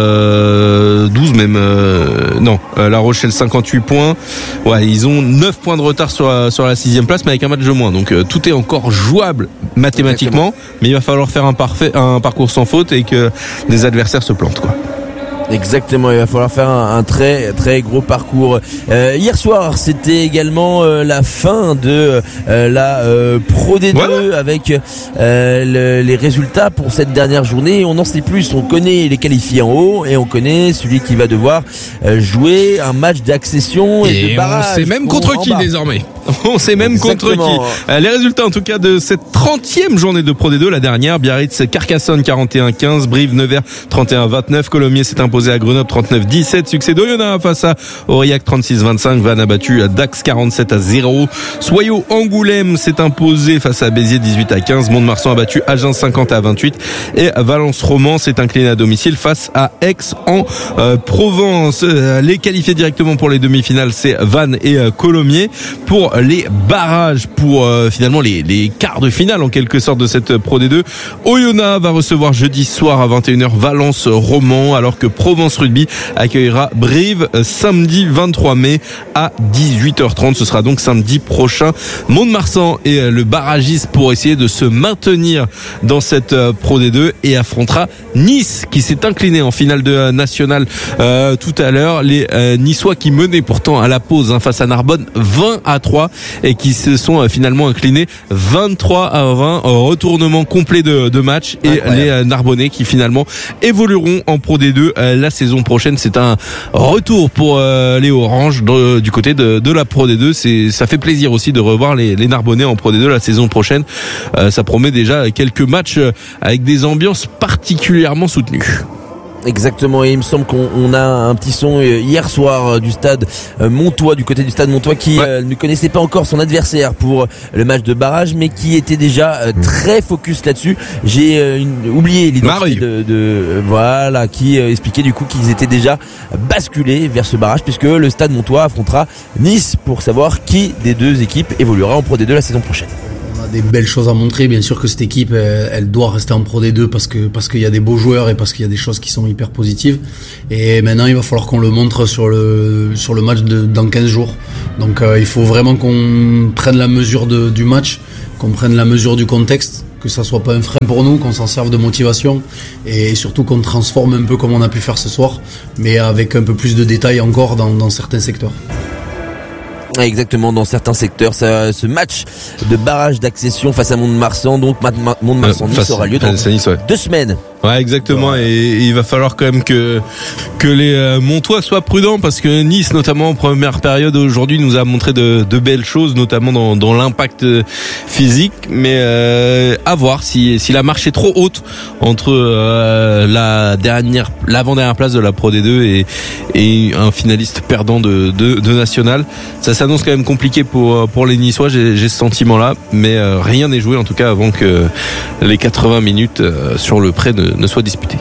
12 même. Non, La Rochelle 58 points. Ouais, ils ont 9 points de retard sur la 6e place, mais avec un match de moins. Donc tout est encore jouable mathématiquement, mais il va falloir faire un parcours sans faute et que les adversaires se plantent, quoi. Exactement, il va falloir faire un très très gros parcours. Hier soir, c'était également la fin de la Pro D2 avec les résultats pour cette dernière journée. On n'en sait plus, on connaît les qualifiés en haut et on connaît celui qui va devoir jouer un match d'accession et de barrage. On sait même contre qui désormais. On sait même contre qui. Les résultats en tout cas de cette 30e journée de Pro D2, la dernière, Biarritz Carcassonne 41-15, Brive Nevers 31-29, Colomiers s'est imposé à Grenoble 39-17, succès d'Oyonnax face à Aurillac 36-25, Vannes a battu Dax 47-0, Soyaux Angoulême s'est imposé face à Béziers 18-15, Mont-de-Marsan a battu Agen 50-28 et Valence Romans s'est incliné à domicile face à Aix en Provence. Les qualifiés directement pour les demi-finales, c'est Vannes et Colomiers. Pour les barrages, pour finalement les quarts de finale en quelque sorte de cette Pro D2, Oyonnax va recevoir jeudi soir à 21h Valence Romans, alors que Provence Rugby accueillera Brive samedi 23 mai à 18h30. Ce sera donc samedi prochain. Mont-de-Marsan est le barragiste pour essayer de se maintenir dans cette Pro D2 et affrontera Nice qui s'est incliné en finale de nationale tout à l'heure. Les Niçois qui menaient pourtant à la pause face à Narbonne 20-3 Niçois et qui se sont finalement inclinés 23-20, retournement complet de match, et les Narbonnais qui finalement évolueront en Pro D2 la saison prochaine. C'est un retour pour les Oranges du côté de la Pro D2. Ça fait plaisir aussi de revoir les Narbonnais en Pro D2 la saison prochaine. Ça promet déjà quelques matchs avec des ambiances particulièrement soutenues. Exactement, et il me semble qu'on a un petit son hier soir du stade Montois, du côté du stade Montois, qui ne connaissait pas encore son adversaire pour le match de barrage, mais qui était déjà très focus là-dessus. J'ai oublié l'identité qui expliquait du coup qu'ils étaient déjà basculés vers ce barrage, puisque le stade Montois affrontera Nice pour savoir qui des deux équipes évoluera en Pro D2 la saison prochaine. On a des belles choses à montrer. Bien sûr que cette équipe, elle doit rester en Pro D2 parce qu'il y a des beaux joueurs et parce qu'il y a des choses qui sont hyper positives. Et maintenant, il va falloir qu'on le montre sur le match dans 15 jours. Donc, il faut vraiment qu'on prenne la mesure du match, qu'on prenne la mesure du contexte, que ça soit pas un frein pour nous, qu'on s'en serve de motivation et surtout qu'on transforme un peu comme on a pu faire ce soir, mais avec un peu plus de détails encore dans certains secteurs. Exactement, dans certains secteurs, ce match de barrage d'accession face à Mont-de-Marsan, donc Mont-de-Marsan-Nice aura lieu dans 2 semaines. Ouais, exactement. Et il va falloir quand même que les Montois soient prudents, parce que Nice, notamment en première période aujourd'hui, nous a montré de belles choses, notamment dans l'impact physique. Mais à voir si la marche est trop haute entre l'avant-dernière place de la Pro D2 et un finaliste perdant de national. Ça s'annonce quand même compliqué pour les Niçois. J'ai ce sentiment-là, mais rien n'est joué en tout cas avant que les 80 minutes sur le prêt ne soient disputées.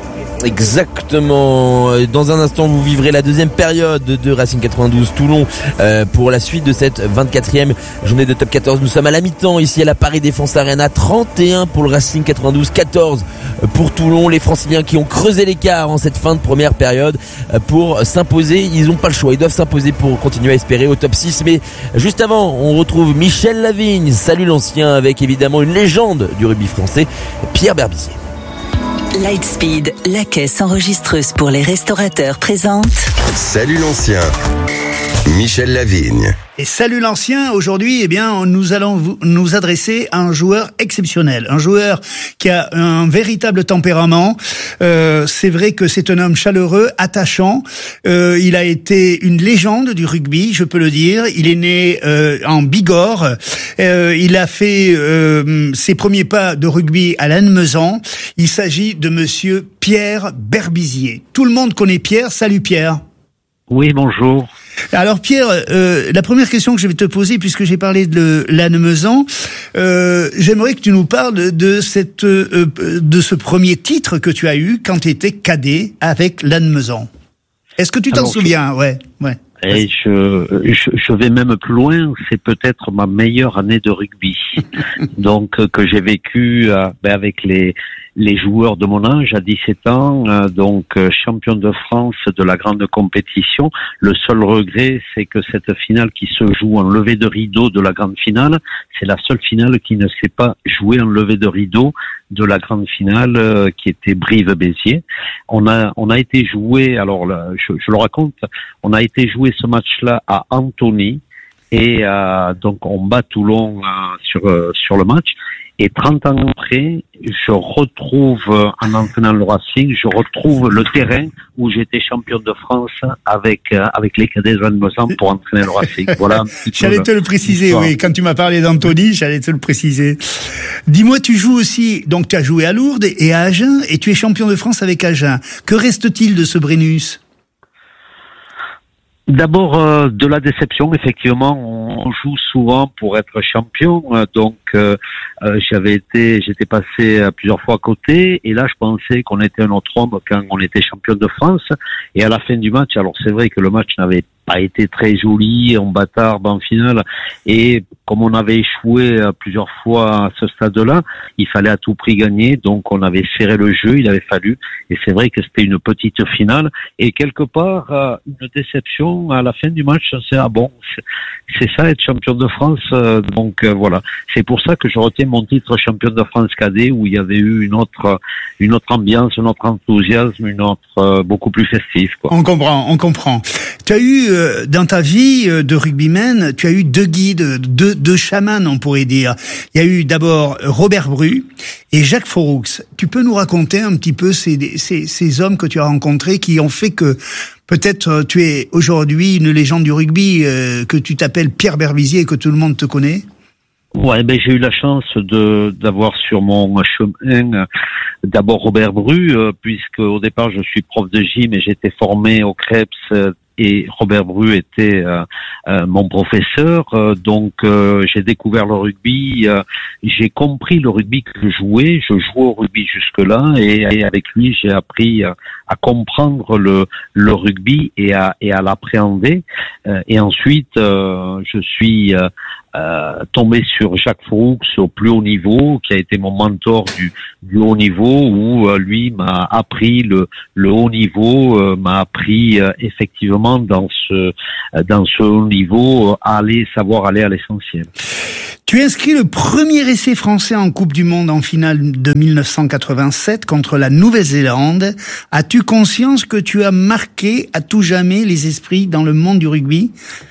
Exactement. Dans un instant, vous vivrez la deuxième période de Racing 92 Toulon pour la suite de cette 24e journée de Top 14. Nous sommes à la mi-temps ici à la Paris Défense Arena. 31 pour le Racing 92, 14 pour Toulon. Les Franciliens qui ont creusé l'écart en cette fin de première période pour s'imposer. Ils n'ont pas le choix. Ils doivent s'imposer pour continuer à espérer au top 6. Mais juste avant, on retrouve Michel Lavigne. Salut l'ancien, avec évidemment une légende du rugby français, Pierre Berbizier. Lightspeed, la caisse enregistreuse pour les restaurateurs, présente Salut l'ancien, Michel Lavigne. Et salut l'ancien, aujourd'hui, nous allons nous adresser à un joueur exceptionnel, un joueur qui a un véritable tempérament. C'est vrai que c'est un homme chaleureux, attachant. Il a été une légende du rugby, je peux le dire. Il est né en Bigorre. Il a fait ses premiers pas de rugby à Lannemezan. Il s'agit de monsieur Pierre Berbizier. Tout le monde connaît Pierre. Salut Pierre. Oui, bonjour. Alors Pierre, la première question que je vais te poser, puisque j'ai parlé de Lannemezan, j'aimerais que tu nous parles de ce premier titre que tu as eu quand tu étais cadet avec Lannemezan. Est-ce que tu t'en souviens? Ouais. Et je vais même plus loin, c'est peut-être ma meilleure année de rugby. Donc que j'ai vécu avec les joueurs de mon âge à 17 ans, champion de France de la grande compétition. Le seul regret, c'est que cette finale qui se joue en levée de rideau de la grande finale, c'est la seule finale qui ne s'est pas jouée en levée de rideau de la grande finale qui était Brive-Béziers. On a été joué, alors là, je le raconte, on a été joué ce match-là à Antony et donc on bat Toulon sur le match. Et 30 ans après, je retrouve, en entraînant le Racing, je retrouve le terrain où j'étais champion de France avec les cadets de Lannemezan pour entraîner le Racing. Voilà. J'allais te le préciser, oui. Quand tu m'as parlé d'Antony, j'allais te le préciser. Dis-moi, tu joues aussi, donc tu as joué à Lourdes et à Agen, et tu es champion de France avec Agen. Que reste-t-il de ce Brennus? D'abord de la déception, effectivement, on joue souvent pour être champion, donc j'étais passé plusieurs fois à côté, et là je pensais qu'on était un autre homme quand on était champion de France, et à la fin du match, alors c'est vrai que le match n'avait pas été très joli, en bâtard, en finale, et comme on avait échoué plusieurs fois à ce stade-là, il fallait à tout prix gagner, donc on avait serré le jeu, il avait fallu, et c'est vrai que c'était une petite finale, et quelque part, une déception à la fin du match, c'est ça être champion de France, voilà. C'est pour ça que je retiens mon titre champion de France cadet, où il y avait eu une autre ambiance, un autre enthousiasme, beaucoup plus festif, quoi. On comprend. Tu as eu dans ta vie de rugbyman, tu as eu deux guides, deux chamans, on pourrait dire. Il y a eu d'abord Robert Bru et Jacques Foroux. Tu peux nous raconter un petit peu ces hommes que tu as rencontrés qui ont fait que peut-être tu es aujourd'hui une légende du rugby, que tu t'appelles Pierre Berbizier et que tout le monde te connaît? Ouais, j'ai eu la chance d'avoir sur mon chemin d'abord Robert Bru, puisque au départ je suis prof de gym et j'étais formé au Krebs, et Robert Bru était mon professeur, donc j'ai découvert le rugby, j'ai compris le rugby que je jouais au rugby jusque-là, et avec lui j'ai appris à comprendre le rugby et à l'appréhender, et ensuite je suis tombé sur Jacques Foroux au plus haut niveau, qui a été mon mentor du haut niveau, où lui m'a appris le haut niveau, m'a appris effectivement dans ce haut niveau savoir aller à l'essentiel. Tu inscris le premier essai français en Coupe du Monde en finale de 1987 contre la Nouvelle-Zélande. As-tu conscience que tu as marqué à tout jamais les esprits dans le monde du rugby?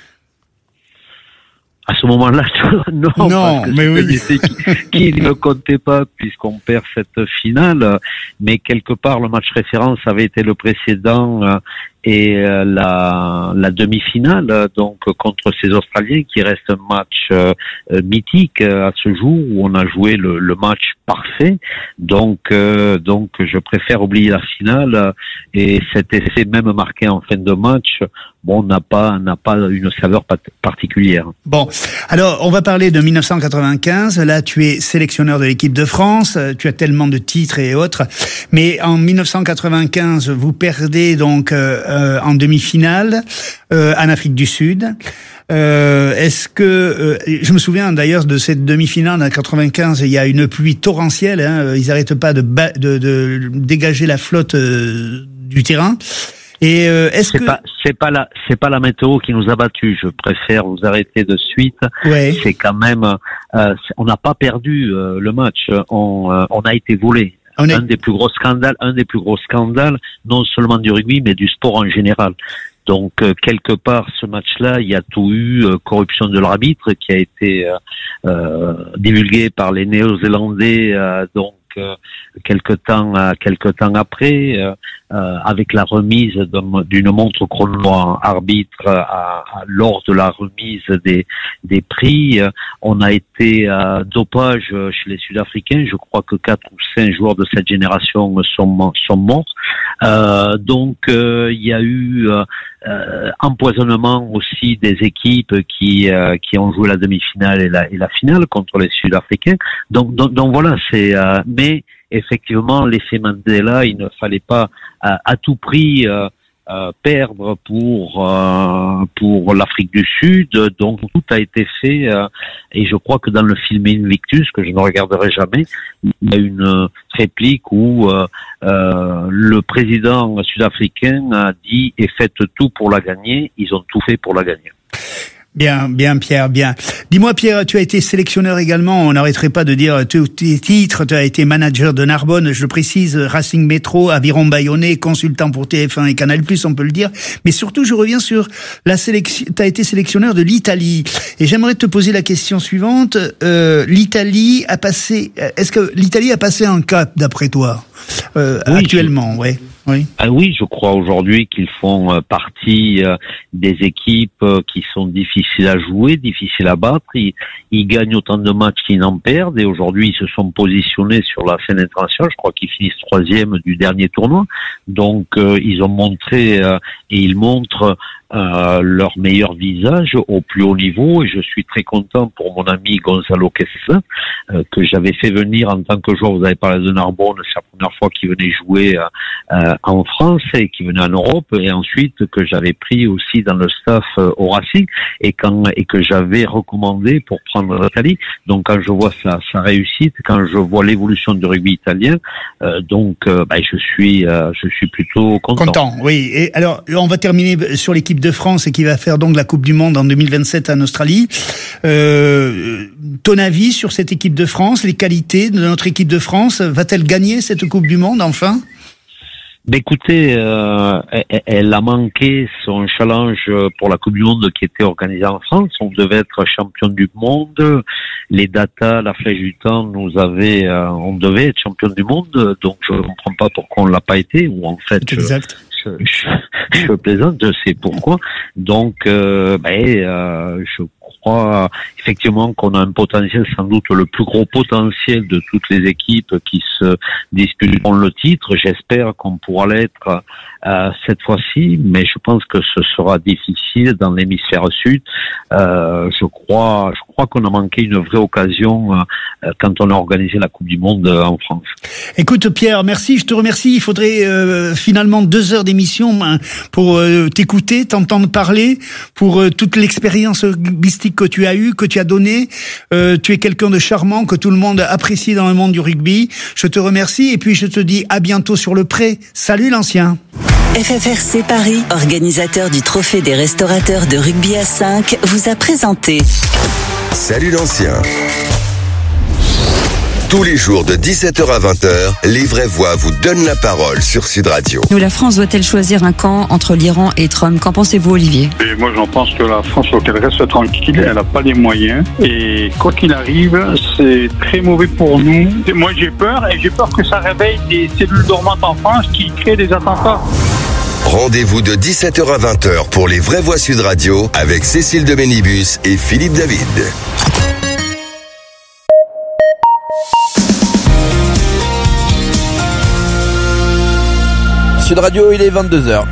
À ce moment-là, non, parce que mais oui. qui ne comptait pas puisqu'on perd cette finale, mais quelque part le match référence avait été le précédent et la demi-finale, donc contre ces Australiens, qui reste un match mythique à ce jour, où on a joué le match parfait. Donc je préfère oublier la finale, et cet essai même marqué en fin de match, n'a pas une saveur particulière. Bon, alors on va parler de 1995. Là, tu es sélectionneur de l'équipe de France. Tu as tellement de titres et autres. Mais en 1995, vous perdez donc en demi-finale en Afrique du Sud. Est-ce que je me souviens d'ailleurs de cette demi-finale en 95, il y a une pluie torrentielle, ils n'arrêtent pas de dégager la flotte du terrain. Et c'est pas la météo qui nous a battus. Je préfère vous arrêter de suite. Ouais. C'est quand même on n'a pas perdu le match. On a été volé. Un des plus gros scandales, non seulement du rugby, mais du sport en général. Donc quelque part, ce match-là, il y a tout eu, corruption de l'arbitre qui a été divulguée par les Néo-Zélandais, quelque temps après, avec la remise d'une montre chrono arbitre lors de la remise des prix, on a été dopage chez les Sud-Africains. Je crois que 4 ou 5 joueurs de cette génération sont morts. Donc il y a eu empoisonnement aussi des équipes qui ont joué la demi-finale et la finale contre les Sud-Africains. Donc voilà, c'est mais effectivement l'effet Mandela, il ne fallait pas à tout prix perdre pour l'Afrique du Sud. Donc tout a été fait, et je crois que dans le film Invictus, que je ne regarderai jamais, il y a une réplique où le président sud-africain a dit « et faites tout pour la gagner ». Ils ont tout fait pour la gagner. Bien, Pierre, bien. Dis-moi, Pierre, tu as été sélectionneur également. On n'arrêterait pas de dire tous tes titres. Tu as été manager de Narbonne, je le précise, Racing Métro, Aviron Bayonnais, consultant pour TF1 et Canal+, on peut le dire. Mais surtout, je reviens sur la sélection. Tu as été sélectionneur de l'Italie. Et j'aimerais te poser la question suivante. L'Italie a passé, est-ce que l'Italie a passé un cap, d'après toi? Oui, actuellement, ouais. Oui. Ah oui, je crois aujourd'hui qu'ils font partie des équipes qui sont difficiles à jouer, difficiles à battre. Ils gagnent autant de matchs qu'ils n'en perdent, et aujourd'hui ils se sont positionnés sur la scène internationale. Je crois qu'ils finissent 3e du dernier tournoi. Donc ils ont montré et ils montrent leur meilleur visage au plus haut niveau, et je suis très content pour mon ami Gonzalo Quesada, que j'avais fait venir en tant que joueur. Vous avez parlé de Narbonne, c'est la première fois qu'il venait jouer en France et qu'il venait en Europe, et ensuite que j'avais pris aussi dans le staff au Racing, et que j'avais recommandé pour prendre l'Italie. Donc quand je vois sa réussite, quand je vois l'évolution du rugby italien, je suis plutôt content. Oui. Et alors on va terminer sur l'équipe de France, et qui va faire donc la Coupe du Monde en 2027 en Australie. Ton avis sur cette équipe de France, les qualités de notre équipe de France, va-t-elle gagner cette Coupe du Monde enfin? Écoutez, elle a manqué son challenge pour la Coupe du Monde qui était organisée en France. On devait être champion du monde. Les datas, la flèche du temps on devait être champion du monde. Donc je comprends pas pourquoi on l'a pas été. Ou en fait, exact. Je plaisante, je sais pourquoi. Donc, je crois effectivement qu'on a un potentiel, sans doute le plus gros potentiel de toutes les équipes qui se disputeront le titre. J'espère qu'on pourra l'être cette fois-ci, mais je pense que ce sera difficile dans l'hémisphère sud. Je crois qu'on a manqué une vraie occasion quand on a organisé la Coupe du Monde en France. Écoute Pierre, merci, je te remercie. Il faudrait finalement 2 heures d'émission pour t'écouter, t'entendre parler, pour toute l'expérience rugbyistique que tu as eue, que tu as donnée. Tu es quelqu'un de charmant que tout le monde apprécie dans le monde du rugby. Je te remercie et puis je te dis à bientôt sur le pré. Salut l'ancien. FFRC Paris, organisateur du Trophée des restaurateurs de rugby à 5, vous a présenté Salut l'ancien. Tous les jours de 17h à 20h, les vraies voix vous donnent la parole sur Sud Radio. Nous, la France doit-elle choisir un camp entre l'Iran et Trump? Qu'en pensez-vous, Olivier? Et moi, j'en pense que la France, faut qu'elle reste tranquille. Elle n'a pas les moyens. Et quoi qu'il arrive, c'est très mauvais pour nous. Moi, j'ai peur et j'ai peur que ça réveille des cellules dormantes en France qui créent des attentats. Rendez-vous de 17h à 20h pour les vraies voix Sud Radio avec Cécile de Ménibus et Philippe David. Sud Radio, il est 22h.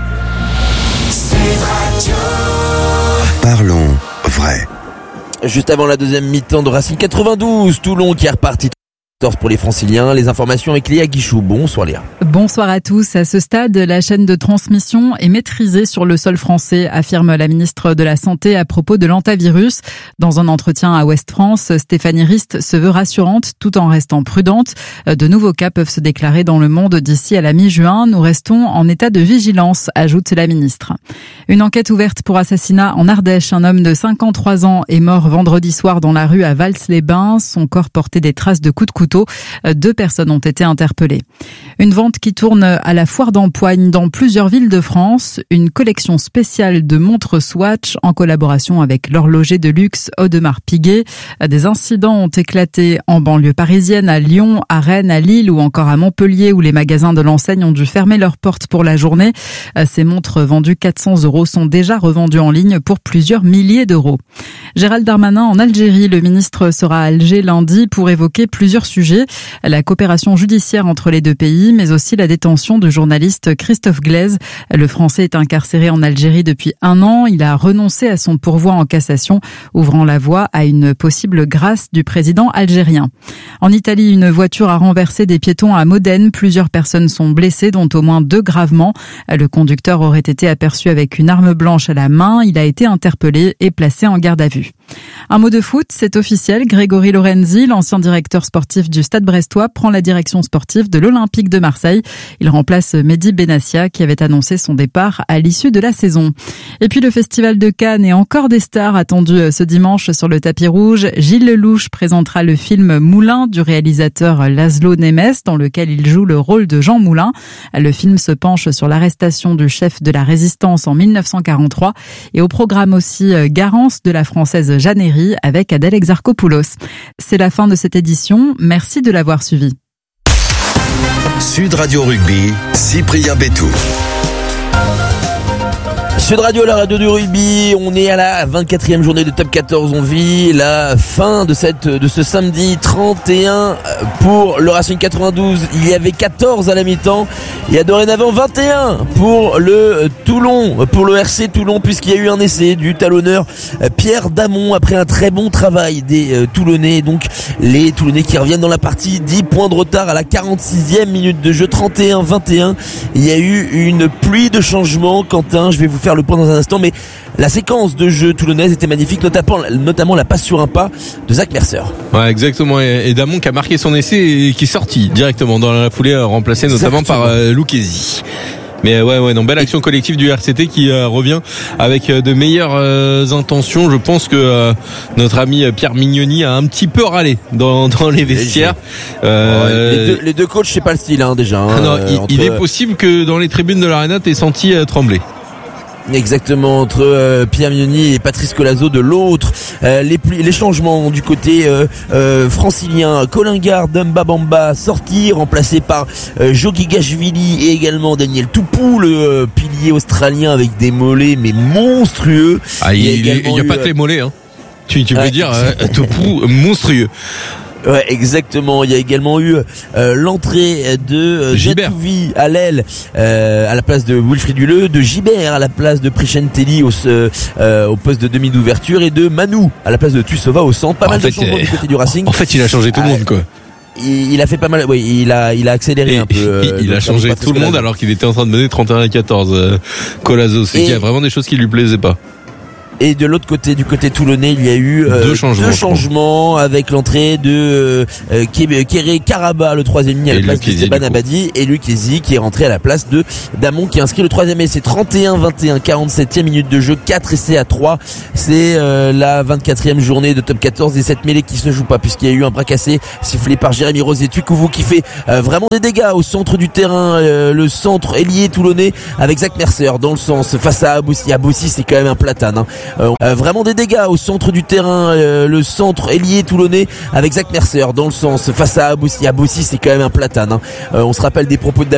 Parlons vrai. Juste avant la deuxième mi-temps de Racing 92, Toulon qui est reparti pour les Franciliens. Les informations avec Léa Guichou. Bonsoir Léa. Bonsoir à tous. À ce stade, la chaîne de transmission est maîtrisée sur le sol français, affirme la ministre de la Santé à propos de l'hantavirus. Dans un entretien à Ouest France, Stéphanie Rist se veut rassurante tout en restant prudente. De nouveaux cas peuvent se déclarer dans le monde d'ici à la mi-juin. Nous restons en état de vigilance, ajoute la ministre. Une enquête ouverte pour assassinat en Ardèche. Un homme de 53 ans est mort vendredi soir dans la rue à Vals-les-Bains. Son corps portait des traces de coups de couteau. 2 personnes ont été interpellées. Une vente qui tourne à la foire d'Empoigne dans plusieurs villes de France. Une collection spéciale de montres Swatch en collaboration avec l'horloger de luxe Audemars Piguet. Des incidents ont éclaté en banlieue parisienne, à Lyon, à Rennes, à Lille ou encore à Montpellier où les magasins de l'enseigne ont dû fermer leurs portes pour la journée. Ces montres vendues 400 € sont déjà revendues en ligne pour plusieurs milliers d'euros. Gérald Darmanin en Algérie. Le ministre sera à Alger lundi pour évoquer plusieurs sujets. La coopération judiciaire entre les 2 pays, mais aussi la détention du journaliste Christophe Glaise. Le Français est incarcéré en Algérie depuis 1 an. Il a renoncé à son pourvoi en cassation, ouvrant la voie à une possible grâce du président algérien. En Italie, une voiture a renversé des piétons à Modène. Plusieurs personnes sont blessées, dont au moins 2 gravement. Le conducteur aurait été aperçu avec une arme blanche à la main. Il a été interpellé et placé en garde à vue. Un mot de foot, c'est officiel. Grégory Lorenzi, l'ancien directeur sportif du Stade brestois, prend la direction sportive de l'Olympique de Marseille. Il remplace Mehdi Benassia qui avait annoncé son départ à l'issue de la saison. Et puis le Festival de Cannes et encore des stars attendues ce dimanche sur le tapis rouge. Gilles Lelouch présentera le film Moulin du réalisateur Laszlo Nemes dans lequel il joue le rôle de Jean Moulin. Le film se penche sur l'arrestation du chef de la résistance en 1943 et au programme aussi Garance de la française Jeanne Herry avec Adèle Exarchopoulos. C'est la fin de cette édition. Merci de l'avoir suivi. Sud Radio Rugby, Cyprien Bétou. Sud Radio, la radio du rugby, on est à la 24e journée de Top 14, on vit la fin de ce samedi 31 pour le Racing 92, il y avait 14 à la mi-temps, il y a dorénavant 21 pour le Toulon, pour le RC Toulon, puisqu'il y a eu un essai du talonneur Pierre Damon après un très bon travail des Toulonnais, donc les Toulonnais qui reviennent dans la partie, 10 points de retard à la 46e minute de jeu, 31-21, il y a eu une pluie de changements, Quentin, je vais vous faire le point dans un instant, mais la séquence de jeu toulonnaise était magnifique, notamment la passe sur un pas de Zach Mercer. Ouais, exactement, et Damon qui a marqué son essai et qui est sorti directement dans la foulée, remplacé notamment par Lucchesi. Mais non, belle action collective du RCT qui revient avec de meilleures intentions. Je pense que notre ami Pierre Mignoni a un petit peu râlé dans les vestiaires. Les deux coachs, c'est pas le style déjà. Non, il est possible que dans les tribunes de l'Arena, t'aies senti trembler. Exactement, entre Pierre Mignoni et Patrice Colazo de l'autre. Les changements du côté francilien: Colingard, Demba Bamba sorti, remplacé par Jogigashvili et également Daniel Toupou, le pilier australien avec des mollets mais monstrueux. Il y a pas que les mollets, hein. Tu peux dire Toupou monstrueux. Ouais, exactement. Il y a également eu l'entrée de Jatouvi à l'aile à la place de Wilfried Huleux, de Gibert à la place de Prichentelli au poste de demi d'ouverture et de Manu à la place de Tuisova au centre. Pas mal de changements du côté du Racing. En fait, il a changé tout le monde, quoi. Il a fait pas mal. Oui, il a accéléré un peu. Il a changé tout le monde alors qu'il était en train de mener 31-14. Colazo, c'est qu'il y a vraiment des choses qui lui plaisaient pas. Et de l'autre côté, du côté toulonnais, il y a eu deux changements avec l'entrée de Kéré Karaba, le troisième ligne à la place de Esteban Abadi, et Luc Ezi qui est rentré à la place de Damon qui inscrit le troisième essai. 31-21, 47e minute de jeu, 4 essais à 3. C'est la 24e journée de top 14 et cette mêlée qui se joue pas puisqu'il y a eu un bras cassé sifflé par Jérémy Rosier. Tuikouvou qui fait vraiment des dégâts au centre du terrain, le centre ailier toulonnais avec Zach Mercer dans le sens face à Aboussi. Aboussi, c'est quand même un platane, hein. Vraiment des dégâts au centre du terrain, le centre ailier toulonnais avec Zach Mercer dans le sens face à Aboussi. Aboussi, c'est quand même un platane, hein. On se rappelle des propos de